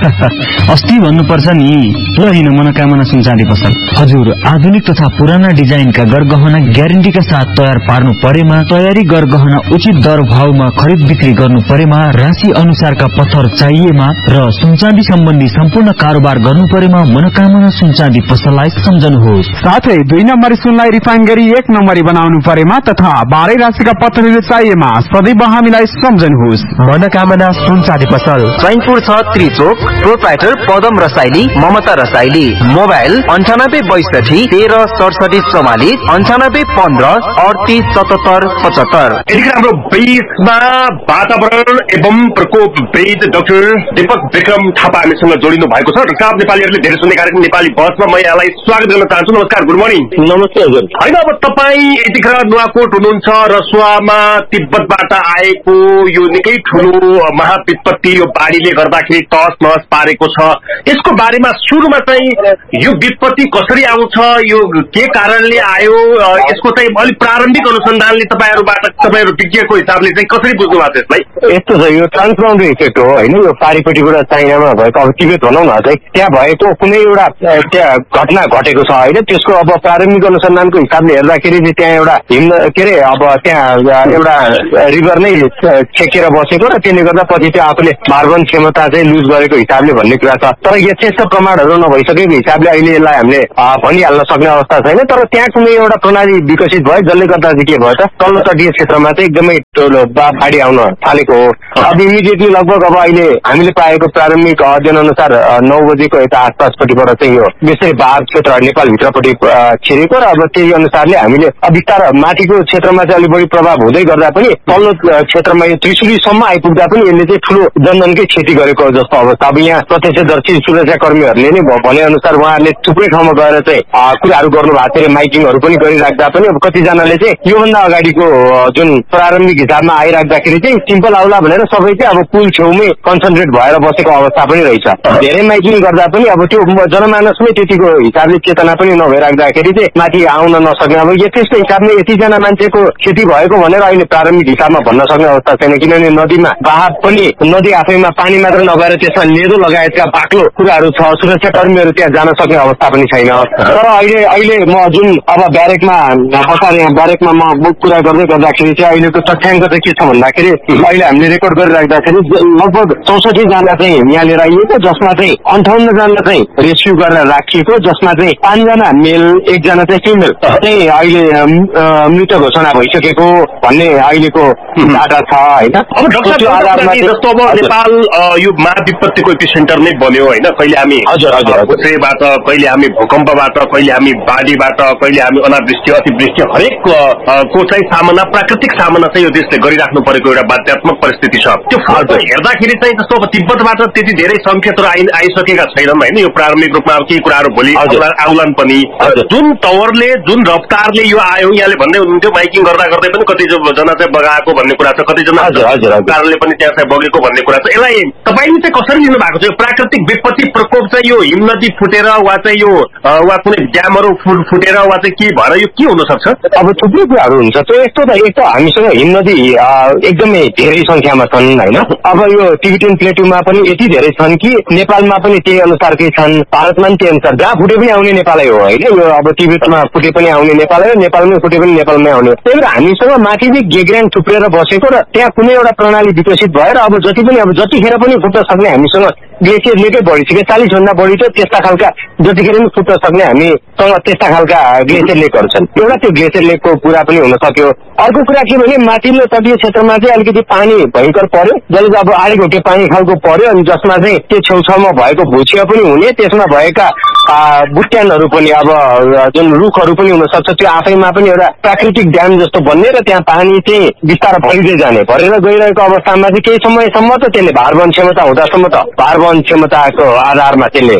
S1: अस्ति भन्नुपर्छ नि। ल हिँड मनोकामना सुनचाँदी पसल। हजुर, आधुनिक तथा पुराना डिजाइनका गरगहना ग्यारेन्टीका साथ तयार पार्नु परेमा, तयारी गरगहना उचित दर भावमा खरिद बिक्री गर्नु परेमा, राशि अनुसारका पत्थर चाहिएमा र सुनचाँदी सम्बन्धी सम्पूर्ण कारोबार गर्नु परेमा मनोकामना सुनचाँदी पसललाई सम्झनुहोस्।
S10: साथै दुई नम्बरी सुनलाई रिफाइन गरी एक नम्बरी बनाउनु परेमा तथा बाह्रै राशिका पत्थरहरू चाहिएमा सदैव हामीलाई सम्झनुहोस्।
S1: मनोकामना सुनचाँदी पसल,
S7: चैनपुर छ त्रिचोक, प्रोप्राइटर पदम रसाइली, ममता रसाइली। मोबाइल अन्ठानब्बे बैसठी तेह्र सडसठी चौवालिस, अन्ठानब्बे पन्ध्र अडतिस सतहत्तर पचहत्तर।
S2: यतिखेर हाम्रो बीचमा वातावरण एवं प्रकोपविद डाक्टर दीपक विक्रम थापा हामीसँग जोडिनु भएको छ। डाक्टर साहब, नेपालीहरूले धेरै सुन्ने कार्यक्रम नेपाली बहसमा म यहाँलाई स्वागत गर्न चाहन्छु। नमस्कार, गुड मर्निङ।
S11: नमस्ते हजुर।
S2: होइन, अब तपाईँ यतिखेर नुवाकोट हुनुहुन्छ, रसुवामा तिब्बतबाट आएको यो निकै ठुलो महाविपत्ति यो बाढीले गर्दाखेरि तहस नहस पारेको छ। यसको बारेमा सुरुमा चाहिँ यो विपत्ति कसरी आउँछ, यो के कारणले आयो, यसको चाहिँ अलिक प्रारम्भिक अनुसन्धानले तपाईँहरूबाट तपाईँहरू विज्ञको हिसाबले चाहिँ कसरी बुझ्नु भएको यसलाई?
S11: यस्तो छ, यो ट्रान्सबाउन्डरी इफेक्ट हो होइन। यो पारिपट्टिबाट चाइनामा भएको, अब तिब्बत भनौँ न, चाहिँ त्यहाँ भएको कुनै एउटा त्यहाँ घटना घटेको छ होइन। त्यसको अब प्रारम्भिक अनुसन्धानको हिसाबले हेर्दाखेरि चाहिँ त्यहाँ एउटा हिम के अरे अब त्यहाँ एउटा रिभर नै छेकेर बसेको र त्यसले गर्दा पछि त्यो आफूले मार्बन क्षमता चाहिँ लुज गरेको हिसाबले भन्ने कुरा छ। तर यथेष्ट प्रमाणहरू नभइसकेको हिसाबले अहिले यसलाई हामीले भनिहाल्न सक्ने अवस्था छैन। तर त्यहाँ कुनै एउटा प्रणाली विकसित भयो जसले गर्दा चाहिँ के भयो त, तल्लो तटीय क्षेत्रमा चाहिँ एकदमै ठुलो बाढी आउन थालेको हो। अब इमिडिएटली लगभग अब अहिले हामीले पाएको प्रारम्भिक अध्ययन अनुसार नौ बजेको यता आसपासपट्टिबाट चाहिँ यो विशेष भाग क्षेत्र नेपालभित्रपट्टि छिरेको र अब त्यही अनुसारले हामीले बिस्तार माथिको क्षेत्रमा चाहिँ अलिक बढी प्रभाव हुँदै गर्दा पनि तल्लो क्षेत्रमा यो त्रिशुलीसम्म आइपुग्दा पनि यसले चाहिँ ठुलो जनधनकै क्षति गरेको जस्तो अवस्था। अब यहाँ प्रत्यक्षदर्शी सुरक्षाकर्मीहरूले नै भने अनुसार उहाँहरूले थुप्रै ठाउँमा गएर चाहिँ कुराहरू गर्नु भएको थियो, माइकिङहरू पनि गरिराख्दा पनि अब कतिजनाले चाहिँ योभन्दा अगाडिको जुन प्रारम्भिक हिसाबमा आइराख्दाखेरि चाहिँ सिम्पल आउला भनेर सबै चाहिँ अब पुल छेउमै कन्सन्ट्रेट भएर बसेको अवस्था पनि रहेछ। धेरै माइकिङ गर्दा पनि अब त्यो जनमानसमै त्यतिको हिसाबले चेतना पनि नभइराख्दाखेरि चाहिँ माथि आउन नसक्ने, अब यथेष्ट हिसाबले यतिजना मान्छेको क्षति भएको भनेर अहिले प्रारम्भिक हिसाबमा भन्न सक्ने अवस्था छैन। किनभने नदीमा बहाव पनि, नदी आफैमा पानी मात्र नभएर त्यसमा लेदो लगायतका बाक्लो कुराहरू छ, सुरक्षाकर्मीहरू त्यहाँ जान सक्ने अवस्था पनि छैन। तर अहिले अहिले म जुन अब ब्यारेकमा बसार यहाँ ब्यारेकमा म कुरा गर्दै गर्दाखेरि चाहिँ अहिलेको तथ्याङ्क चाहिँ के छ भन्दाखेरि अहिले हामीले रेकर्ड गरिराख्दाखेरि लगभग चौसठी जना चाहिँ यहाँ लिएर आइएको, जसमा चाहिँ अन्ठाउन्न जना चाहिँ रेस्क्यु गरेर राखिएको, जसमा चाहिँ पाँचजना मेल एकजना चाहिँ फिमेल चाहिँ अहिले मृत घोषणा भइसकेको भन्ने अहिलेको डाटा छ होइन।
S2: अब जस्तो अब नेपाल यो महाविपत्तिको एपिसेन्टर नै बन्यो होइन। कहिले हामी भूस्खलनबाट, कहिले हामी भूकम्पबाट, कहिले हामी बाढीबाट, कहिले हामी अनावृष्टि अतिवृष्टि हरेक को चाहिँ सामना, प्राकृतिक सामना चाहिँ यो देशले गरिराख्नु परेको एउटा बाध्यात्मक परिस्थिति छ। त्यो फलको हेर्दाखेरि चाहिँ जस्तो अब तिब्बतबाट त्यति धेरै संकेतहरू आइ आइसकेका छैनन् होइन। यो प्रारम्भिक रूपमा अब केही कुराहरू भोलि आउलान् पनि। जुन तवरले, जुन रफ्तारले यो आयो, यहाँले भन्दै हुनुहुन्थ्यो माइकिङ गर्दा गर्दै पनि कति जना चाहिँ बगाएको भन्ने कुरा छ, कतिजना कारणले पनि त्यहाँ चाहिँ बगेको भन्ने कुरा छ। यसलाई तपाईँले चाहिँ कसरी लिनु भएको छ? यो प्राकृतिक विपत्ति प्रकोप चाहिँ यो हिमनदी फुटेर वा चाहिँ यो वा कुनै ड्यामहरू फुटेर वा चाहिँ के भएर यो के हुन सक्छ?
S11: अब थुप्रै कुराहरू हुन्छ। त्यो यस्तो त एक त हामीसँग हिमनदी एकदमै धेरै संख्यामा छन् होइन। अब यो टिबिटियन प्लेटुमा पनि यति धेरै छन् कि नेपालमा पनि त्यही अनुसारकै छन्, भारतमा पनि त्यही अनुसार, जहाँ फुटे पनि आउने नेपालै हो होइन। यो अब तिब्बतमा फुटे पनि आउने नेपालै हो, नेपालमै फुटे पनि नेपालमै आउने। त्यही भएर हामीसँग माथि चाहिँ गेग्राङ थुप्रेर बसेको र त्यहाँ कुनै एउटा प्रणाली विकसित भएर अब जति पनि अब जतिखेर पनि फुट्न सक्ने हामीसँग ग्लेसियर लेकै बढी छ कि चालिस भन्दा बढी त त्यस्ता खालका जतिखेर पनि फुट्न सक्ने हामीसँग त्यस्ता खालका ग्लेसियर लेकहरू छन्। एउटा त्यो ग्लेसियर लेकको कुरा पनि हुन सक्यो। अर्को कुरा के भने माथिल्लो तटीय क्षेत्रमा चाहिँ अलिकति पानी भयङ्कर पर्यो, जसले अब आडी घोटे पानी खालको पर्यो अनि जसमा चाहिँ त्यो छेउछाउमा भएको भुचिया पनि हुने, त्यसमा भएका बुट्यानहरू पनि अब जुन रुखहरू पनि हुन सक्छ, त्यो आफैमा पनि एउटा प्राकृतिक ड्याम जस्तो बन्ने र त्यहाँ पानी चाहिँ बिस्तारै भरिँदै जाने भरेर गइरहेको अवस्थामा चाहिँ केही समयसम्म त त्यसले भार वहन क्षमता हुँदासम्म त भार वहन क्षमताको आधारमा त्यसले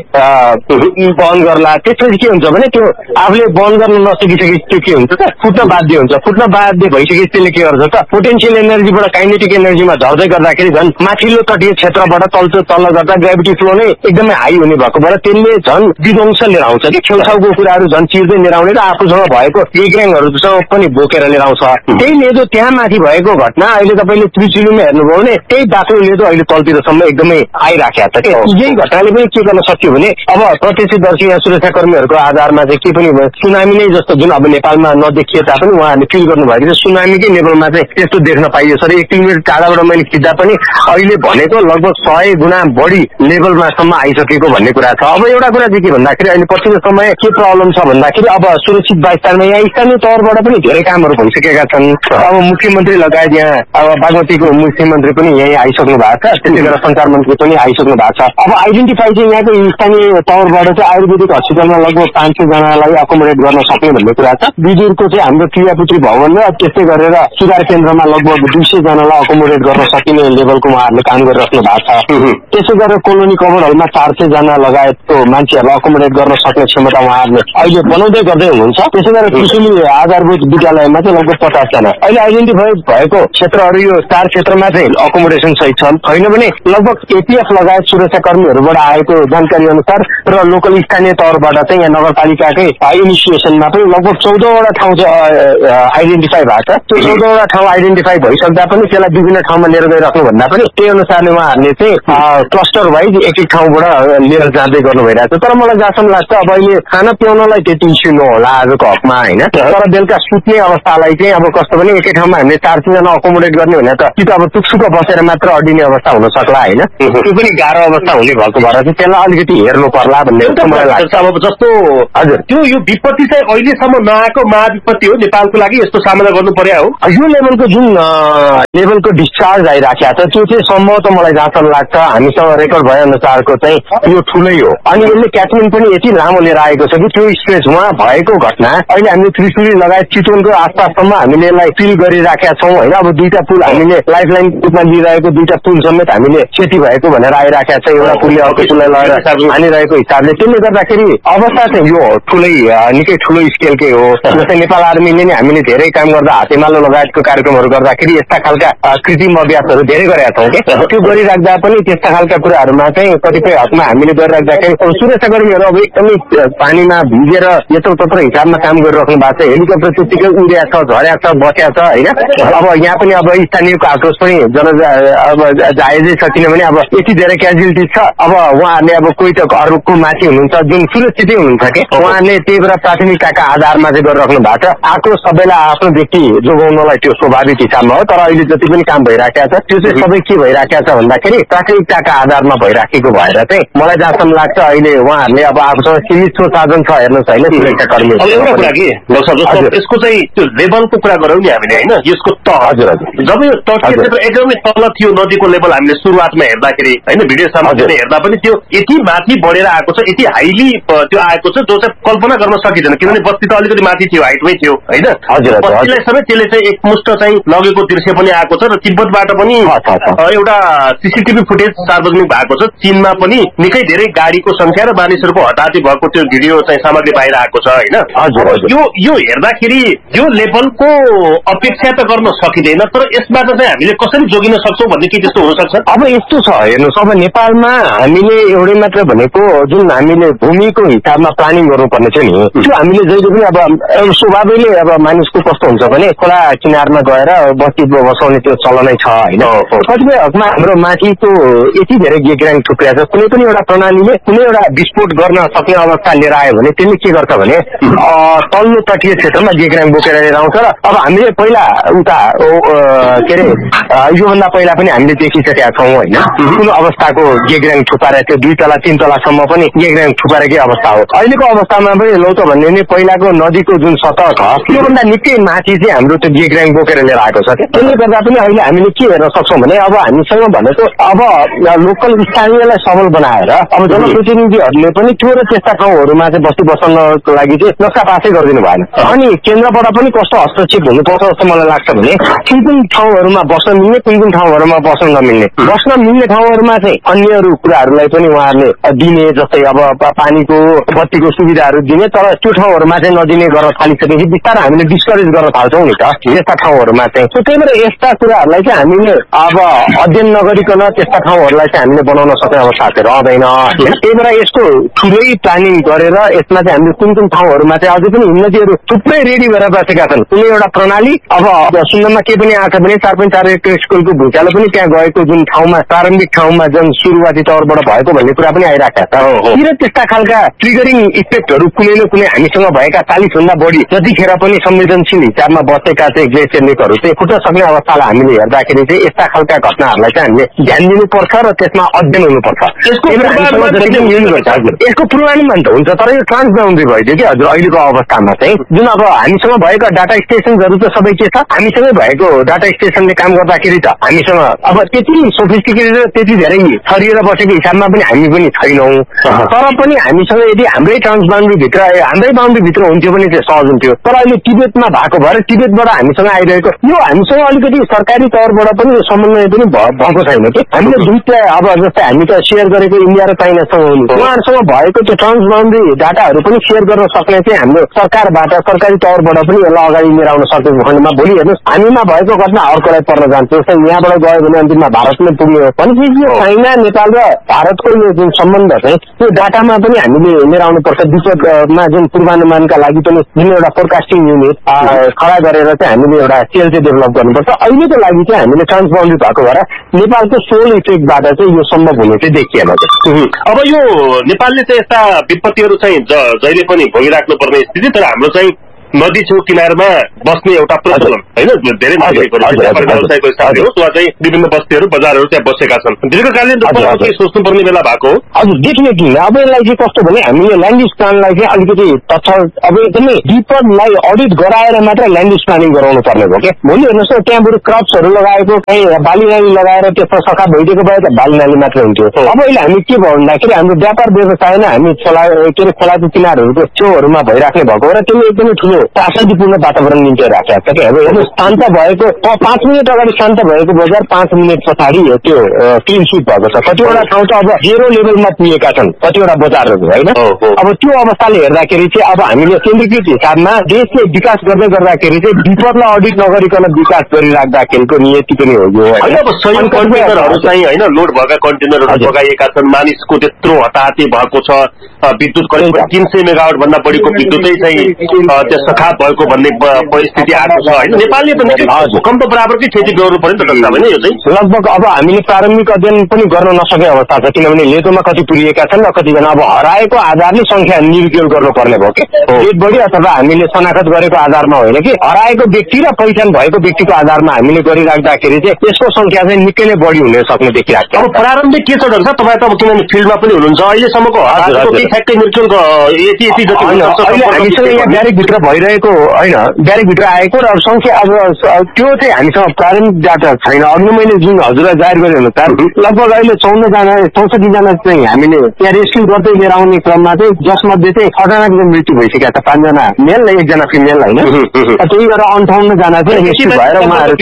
S11: वहन गर्ला। त्यसपछि के हुन्छ भने त्यो आफूले वहन गर्न नसकिसकेपछि त्यो के हुन्छ त फुट्न बाध्य हुन्छ। फुट्न बाध्य भइसकेपछि त्यसले के गर्छ त पोटेन्सियल एनर्जीबाट काइनेटिक एनर्जीमा झर्दै गर्दाखेरि झन् माथिल्लो तटीय क्षेत्रबाट तल तल गर्दा ग्राभिटी फ्लो नै एकदमै हाई हुने भएकोबाट त्यसले झन् विध्वंस लिएर आउँछ कि छेउछाउको कुराहरू झन् चिर्दै लिएर आउने र आफूसँग भएको ग्याङहरूसँग पनि बोकेर लिएर आउँछ। त्यही लेदो त्यहाँ माथि भएको घटना अहिले तपाईँले त्रिचुलीमा हेर्नुभयो भने त्यही बाक्लो लेदो अहिले तलतिरसम्म एकदमै आइराखेको छ कि यही घटनाले पनि के गर्न सक्यो भने अब प्रत्यक्षदर्शी या सुरक्षाकर्मीहरूको आधारमा चाहिँ के पनि सुनामी नै जस्तो जुन अब नेपालमा नदेखिए तापनि उहाँहरूले फिल गर्नुभएको छ सुनामीकै लेभलमा चाहिँ त्यस्तो देख्न पाइयो सर। एक किलोमिटर टाढाबाट मैले खिच्दा पनि अहिले भनेको लगभग सय गुणा बढी लेभलमा सम्म आइसकेको भन्ने कुरा छ। अब एउटा कुरा चाहिँ के भन्दाखेरि अहिले पछिल्लो समय के प्रब्लम छ भन्दाखेरि अब सुरक्षित वायुस्थानमा यहाँ स्थानीय तौरबाट पनि धेरै कामहरू भइसकेका छन्। अब मुख्यमन्त्री लगायत यहाँ अब बागमतीको मुख्यमन्त्री पनि यहीँ आइसक्नु भएको छ, त्यसै गरेर सञ्चार मन्त्री पनि आइसक्नु भएको छ। अब आइडेन्टिफाई चाहिँ यहाँको स्थानीय तौरबाट चाहिँ आयुर्वेदिक हस्पिटलमा लगभग पाँच सय जनालाई अकोमोडेट गर्न सक्ने भन्ने कुरा छ। बिजुरको चाहिँ हाम्रो क्रियापुत्री भवन र त्यस्तै गरेर सुधार केन्द्रमा लगभग दुई सय जनालाई अकोमोडेट गर्न सकिने लेभलको उहाँहरूले काम गरिराख्नु भएको छ। त्यसै गरेर कोलोनी कभरहरूमा चार सय जना लगायतको मान्छेहरूलाई अकोमोडेट गर्न सक्ने क्षमता उहाँहरूले अहिले बनाउँदै गर्दै हुनुहुन्छ। त्यसै गरेर त्रिशुली आधारभूत विद्यालयमा चाहिँ लगभग पचास जना अहिले आइडेन्टिफाई भएको क्षेत्रहरू यो चार क्षेत्रमा चाहिँ अकोमोडेसन सहित छन्। छैन भने लगभग एपीएफ लगायत सुरक्षाकर्मीहरूबाट आएको जानकारी अनुसार र लोकल स्थानीय तौरबाट चाहिँ यहाँ नगरपालिकाकै इनिसिएसनमा पनि लगभग चौधवटा ठाउँ चाहिँ आइडेन्टिफाई भएको छ। त्यो चौधवटा ठाउँ आइडेन्टिफाई भइसक्दा पनि त्यसलाई विभिन्न ठाउँमा लिएर गइराख्नु भन्दा पनि त्यही अनुसारले उहाँहरूले चाहिँ क्लस्टर वाइज एक एक ठाउँबाट लिएर जाँदै गर्नु भइरहेको छ। तर मलाई जहाँसम्म लाग्छ अब अहिले खाना पिउनलाई त्यति इस्यु नहोला आजको हकमा होइन, तर बेलुका सुत्ने अवस्थालाई चाहिँ अब कस्तो भने एकै ठाउँमा हामीले चार तिनजना अकोमोडेट गर्ने भने त कि त अब टुकसुक बसेर मात्र अडिने अवस्था हुन सक्ला होइन, त्यो पनि गाह्रो अवस्था हुने भएको भएर चाहिँ त्यसलाई अलिकति हेर्नु पर्ला भन्ने मलाई लाग्छ।
S2: अब जस्तो हजुर त्यो यो विपत्ति चाहिँ अहिलेसम्म नआएको महाविपत्ति हो नेपालको लागि, यस्तो सामना गर्नु पर्यो हो।
S11: यो लेभलको जुन लेभलको डिस्चार्ज आइराखेको छ त्यो चाहिँ सम्भवतः मलाई जहाँसम्म लाग्छ हामीसँग रेकर्ड भए अनुसारको चाहिँ यो ठुलै हो। अनि यसले क्याचमेन्ट पनि यति लामो लिएर आएको छ कि त्यो स्ट्रेचमा भएको घटना अहिले हामीले त्रिशुली लगायत चितवनको आसपाससम्म हामीले यसलाई फिल गरिराखेका छौँ होइन। अब दुईटा पुल हामीले लाइफ लाइन रूपमा लिइरहेको दुईटा पुल समेत हामीले क्षति भएको भनेर आइराखेका छ। एउटा पुलले अर्को पुललाई लगेर हानिरहेको हिसाबले त्यसले गर्दाखेरि अवस्था चाहिँ यो ठुलै निकै ठुलो स्केलकै हो। जस्तै नेपाल आर्मीले नै हामीले धेरै काम गर्दा हातेमालो लगायतको कार्यक्रमहरू गर्दाखेरि यस्ता खालका कृत्रिम अभ्यासहरू धेरै गरेका छौँ कि त्यो गरिराख्दा पनि त्यस्ता खालका कुराहरूमा चाहिँ कतिपय हदमा हामीले गरिराख्दाखेरि अब सुरक्षाकर्मीहरू अब एकदमै पानीमा भिजेर यत्रो तत्र हिसाबमा काम गरिराख्नु भएको छ। हेलिकप्टर त्यत्तिकै उडेको छ, झरेको छ, बसेको छ होइन। अब यहाँ पनि अब स्थानीयको आक्रोश पनि जन अब जायजै छ, किनभने अब यति धेरै क्याजुअलिटी छ। अब उहाँहरूले अब कोही त घरको माथि हुनुहुन्छ जुन सुरक्षितै हुनुहुन्छ कि उहाँहरूले त्यही भएर प्राथमिकताका आधारमा चाहिँ गरिराख्नु भएको छ। आक्रोश सबैलाई आफ्नो व्यक्ति जोगाउनलाई त्यो स्वाभाविक हिसाबमा हो, तर अहिले जति पनि काम भइराखेको छ त्यो चाहिँ सबै के भइराखेको छ भन्दाखेरि प्राथमिकताका आधारमा भइराखेको भएर चाहिँ मलाई जहाँसम्म लाग्छ अहिले उहाँहरूले अब आफूसँग सीमित साधन छ हेर्नुहोस् होइन सुरक्षाकर्मी।
S2: एउटा कुरा के यसको चाहिँ त्यो लेभलको कुरा गरौँ नि हामीले होइन, यसको त हजुर हजुर जब यो तटीय क्षेत्र एकदमै तल थियो नदीको लेभल हामीले सुरुवातमा हेर्दाखेरि होइन भिडियो सामग्री हेर्दा पनि त्यो यति माथि बढेर आएको छ, यति हाइली त्यो आएको छ जो चाहिँ कल्पना गर्न सकिँदैन, किनभने बस्ती त अलिकति माथि थियो हाइटमै थियो होइन। बस्तीलाई समेत त्यसले चाहिँ एकमुष्ट चाहिँ लगेको दृश्य पनि आएको छ र तिब्बतबाट पनि एउटा सिसिटिभी फुटेज सार्वजनिक भएको छ। चीनमा पनि निकै धेरै गाडीको संख्या र मानिसहरूको हताहती भएको त्यो भिडियो चाहिँ सामग्री बाहिर आएको छ होइन। यो यो हेर्दाखेरि यो लेभलको अपेक्षा त गर्न सकिँदैन, तर यसबाट चाहिँ हामीले कसरी जोगिन सक्छौँ भन्ने के त्यस्तो हुन सक्छ?
S11: अब यस्तो छ हेर्नुहोस्, अब नेपालमा हामीले एउटै मात्र भनेको जुन हामीले भूमिको हिसाबमा प्लानिङ गर्नुपर्ने छ नि त्यो हामीले जहिले पनि अब स्वभावैले अब मानिसको कस्तो हुन्छ भने खोला किनारमा गएर बस्ती बसाउने त्यो चलनै छ होइन। कतिपय हकमा हाम्रो माथिको यति धेरै गेग्राङ थुप्रिया छ, कुनै पनि एउटा प्रणालीले कुनै एउटा विस्फोट गर्न सक्ने अवस्था लिएर आयो भने त्यसले के गर्छ भने तल्लो तटीय क्षेत्रमा गेग्राङ बोकेर लिएर आउँछ। र अब हामीले पहिला उता के अरे योभन्दा पहिला पनि हामीले देखिसकेका छौँ होइन कुन अवस्थाको गेग्राङ थुपारे त्यो दुई तला तीन तलासम्म पनि गेग्राङ थुपारेकै अवस्था हो। अहिलेको अवस्थामा पनि लौ त भन्ने नि पहिलाको नदीको जुन सतह छ त्योभन्दा निकै माथि चाहिँ हाम्रो त्यो गेग्राङ बोकेर लिएर आएको छ। त्यसले गर्दा पनि अहिले हामीले के हेर्न सक्छौँ भने अब हामीसँग भनेको अब लोकल स्थानीयलाई सबल बनाएर अब जनप्रतिनिधिहरूले पनि त्यो र त्यस्ता ठाउँहरूमा चाहिँ बस्ती बसाउनको लागि चाहिँ नक्सा पासै गरिदिनु भएन। अनि केन्द्रबाट पनि कस्तो हस्तक्षेप हुनुपर्छ जस्तो मलाई लाग्छ भने कुन कुन ठाउँहरूमा बस्न मिल्ने कुन कुन ठाउँहरूमा बस्न नमिल्ने, बस्न मिल्ने ठाउँहरूमा चाहिँ अन्यहरू कुराहरूलाई पनि उहाँहरूले दिने, जस्तै अब पानीको बत्तीको सुविधाहरू दिने, तर त्यो ठाउँहरूमा चाहिँ नदिने गर्न थालिसकेपछि बिस्तारै हामीले डिस्करेज गर्न थाल्छौँ नि त यस्ता ठाउँहरूमा चाहिँ। त्यही भएर यस्ता कुराहरूलाई चाहिँ हामीले अब अध्ययन नगरिकन त्यस्ता ठाउँहरूलाई चाहिँ हामीले बनाउन सक्ने अवस्था चाहिँ रहँदैन। त्यही भएर यसको ठुलै प्लानिङ गरेर यसमा चाहिँ हामीले कुन कुन ठाउँहरूमा चाहिँ अझै पनि उन्नतिहरू थुप्रै रेडी भएर बसेका छन्। कुनै एउटा प्रणाली अब सुन्नमा के पनि आएको छ भने चार पोइन्ट चार एक स्कुलको भूइँचालो पनि त्यहाँ गएको जुन ठाउँमा प्रारम्भिक ठाउँमा जुन सुरुवाती तौरबाट भएको भन्ने कुरा पनि आइरहेका छ। तिर त्यस्ता खालका ट्रिगरिङ इफेक्टहरू कुनै न कुनै हामीसँग भएका चालिस भन्दा बढी जतिखेर पनि संवेदनशील हिसाबमा बसेका चाहिँ ग्लेसियर लेकहरू चाहिँ फुट्न सक्ने अवस्थालाई हामीले हेर्दाखेरि चाहिँ यस्ता खालका घटनाहरूलाई चाहिँ हामीले ध्यान दिनुपर्छ र त्यसमा अध्ययन हुनुपर्छ। यसको पूर्वानुमान त हुन्छ तर यो ट्रान्स बाउन्ड्री भइदियो कि हजुर अहिलेको अवस्थामा चाहिँ जुन अब हामीसँग भएका डाटा स्टेसनहरू त सबै के छ हामीसँगै भएको डाटा स्टेसनले काम गर्दाखेरि त हामीसँग अब त्यति सोफिस्टिकेटेड त्यति धेरै छरिएर बसेको हिसाबमा पनि हामी पनि छैनौँ। तर पनि हामीसँग यदि हाम्रै ट्रान्स बाउन्ड्रीभित्र हाम्रै बााउन्ड्रीभित्र हुन्थ्यो भने चाहिँ सहज हुन्थ्यो। तर अहिले तिब्बतमा भएको भएर तिब्बतबाट हामीसँग आइरहेको यो हामीसँग अलिकति सरकारी तौरबाट पनि समन्वय पनि भएको छैन कि हामीले दुईटा अब जस्तै हामी त सेयर गरेको इन्डिया र चाइनासँग उहाँहरूसँग भएको त्यो ट्रान्स बाउन्ड्री डाटाहरू पनि सेयर गर्न सक्ने चाहिँ हाम्रो सरकारबाट सरकारी तौरबाट पनि यसलाई अगाडि लिएर आउन सकेको खण्डमा भोलि हेर्नुहोस् हामीमा भएको घटना अर्कोलाई पर्न जान्छ। जस्तै यहाँबाट गयो भने अन्तिममा भारतमै पुग्ने हो भनेपछि यो चाइना नेपाल र भारतको यो जुन सम्बन्ध चाहिँ त्यो डाटामा पनि हामीले लिएर आउनुपर्छ। विश्वमा जुन पूर्वानुमानका लागि पनि जुन एउटा फोरकास्टिङ युनिट खडा गरेर चाहिँ हामीले एउटा सेल चाहिँ डेभलप गर्नुपर्छ। अहिलेको लागि चाहिँ हामीले ट्रान्स बाउन्ड्री भएको भएर नेपालको सोल इफेक्टबाट चाहिँ यो सम्भव हुने चाहिँ देखिएन।
S2: अब यो नेपालले चाहिँ यस्ता विपत्तिहरू चाहिँ जहिले पनि भोगिराख्नु पर्ने स्थिति, तर हाम्रो चाहिँ नदी छेउ किनारमा बस्ने एउटा प्रचलन होइन धेरै मान्छेको व्यवसायको हिसाबले होस् वा चाहिँ विभिन्न बस्तीहरू बजारहरू त्यहाँ बसेका छन्। दीर्घकालीन रूपमा केही सोच्नुपर्ने बेला भएको हो।
S11: हजुर डेफिनेटली अब यसलाई चाहिँ कस्तो भने हामीले ल्यान्ड युज प्लानलाई चाहिँ अलिकति तत्काल अब एकदमै डिपरलाई अडिट गराएर मात्र ल्यान्ड युज प्लानिङ गराउनु पर्ने भयो क्या। भोलि हेर्नुहोस् न त्यहाँ बरु क्रप्सहरू लगाएको कहीँ बाली नाली लगाएर त्यसमा सखा भइदिएको भए त बाली नाली मात्र हुन्थ्यो। अब अहिले हामी के भयो भन्दाखेरि हाम्रो व्यापार व्यवसायमा हामी खोला के अरे खोलाको किनारहरूको छेउहरूमा भइराख्ने भएको र त्यसले एकदमै ठुलो शान्तिपूर्ण वातावरण निम्ति राखेको छ कि। अब हेर्नुहोस् शान्त भएको पाँच मिनट अगाडि शान्त भएको बजार पाँच मिनट पछाडि त्यो क्लिन स्विप भएको छ। कतिवटा ठाउँ त अब जेरो लेभलमा पुगेका छन् कतिवटा बजारहरू होइन। अब त्यो अवस्थाले हेर्दाखेरि चाहिँ अब हामीले केन्द्रीकृत हिसाबमा देशले विकास गर्दै गर्दाखेरि चाहिँ डिपरलाई अडिट नगरिकन विकास गरिराख्दाखेरिको नियति पनि हो यो होइन।
S2: अब सही कन्टेनरहरू चाहिँ होइन लोड भएका कन्टेनरहरू लगाइएका छन्, मानिसको त्यत्रो हताहती भएको छ, विद्युत करिब तीन सय मेगावाट भन्दा बढीको विद्युतै चाहिँ त्यस सखाप भएको भन्ने परिस्थिति आएको छ होइन। नेपालले त निकै भूकम्प बराबरकै क्षति गर्नु पर्यो नि त कक्षा भने यो चाहिँ
S11: लगभग अब हामीले प्रारम्भिक अध्ययन पनि गर्न नसके अवस्था छ किनभने लेटोमा कति पुरिएका छन् र कतिजना अब हराएको आधारले संख्या निर्देल गर्नुपर्ने भयो कि डेड बडी अथवा हामीले शनाखत गरेको आधारमा होइन कि हराएको व्यक्ति र पहिचान भएको व्यक्तिको आधारमा हामीले गरिराख्दाखेरि चाहिँ यसको संख्या चाहिँ निकै नै बढी हुन सक्ने देखिरहेको छ।
S2: अब प्रारम्भिक के छ डाक्टर तपाईँ त अब किनभने फिल्डमा पनि हुनुहुन्छ अहिलेसम्मको ठ्याक्कै निर्चुल यति यति जति
S11: अहिले हामीसँग यहाँ ब्यारेकभित्र भइरहेको होइन ब्यारेकभित्र आएको र संख्या अब त्यो चाहिँ हामीसँग प्रारम्भिक डाटा छैन। अघि मैले जुन हजुरलाई जाहेर गरेँ अनुसार लगभग अहिले चौधजना चौसठीजना चाहिँ हामीले त्यहाँ रेस्क्यु गर्दै लिएर आउने क्रममा चाहिँ जसमध्ये चाहिँ छजनाको मृत्यु भइसकेका छ, पाँचजना मेल र एकजना फिमेल होइन। त्यही भएर अन्ठाउन्न जना चाहिँ रेस्क्यु भएर उहाँहरू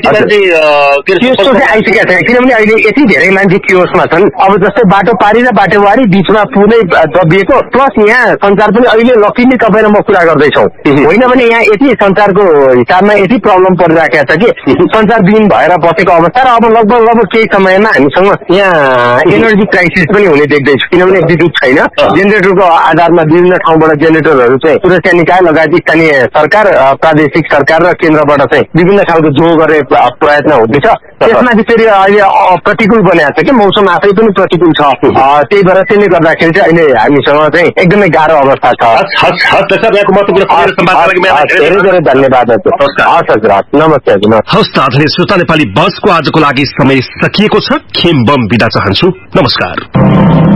S11: त्यस्तो चाहिँ आइसकेका छैन किनभने अहिले यति धेरै मान्छे कियोसमा छन्। अब जस्तै बाटो पारी र बाटोवारी बिचमा पुरै दबिएको प्लस यहाँ संचार पनि अहिले लकिली तपाईँ र म कुरा गर्दैछौँ होइन भने यहाँ यति संचारको हिसाबमा यति प्रब्लम परिराखेको छ कि संचारविहीन भएर बसेको अवस्था र अब लगभग अब केही समयमा हामीसँग यहाँ एनर्जी क्राइसिस पनि हुने देख्दैछु किनभने विद्युत छैन। जेनेरेटरको आधारमा विभिन्न ठाउँबाट जेनेरेटरहरू चाहिँ सुरक्षा निकाय लगायत स्थानीय सरकार प्रादेशिक सरकार र केन्द्रबाट चाहिँ विभिन्न खालको जो गर्ने प्रयत्न हुँदैछ। त्यसमाथि फेरि अहिले प्रतिकूल बनाएको छ कि मौसम आफै पनि प्रतिकूल छ। त्यही भएर त्यसले गर्दाखेरि चाहिँ अहिले हामीसँग चाहिँ एकदमै गाह्रो अवस्था छ। धेरै धेरै धन्यवाद हजुर। हस् हजुर, नमस्ते हजुर।
S2: हवस् त आदरणीय श्रोता, नेपाली बसको आजको लागि समय सकिएको छ। खेम बम बिदा चाहन्छु। नमस्कार।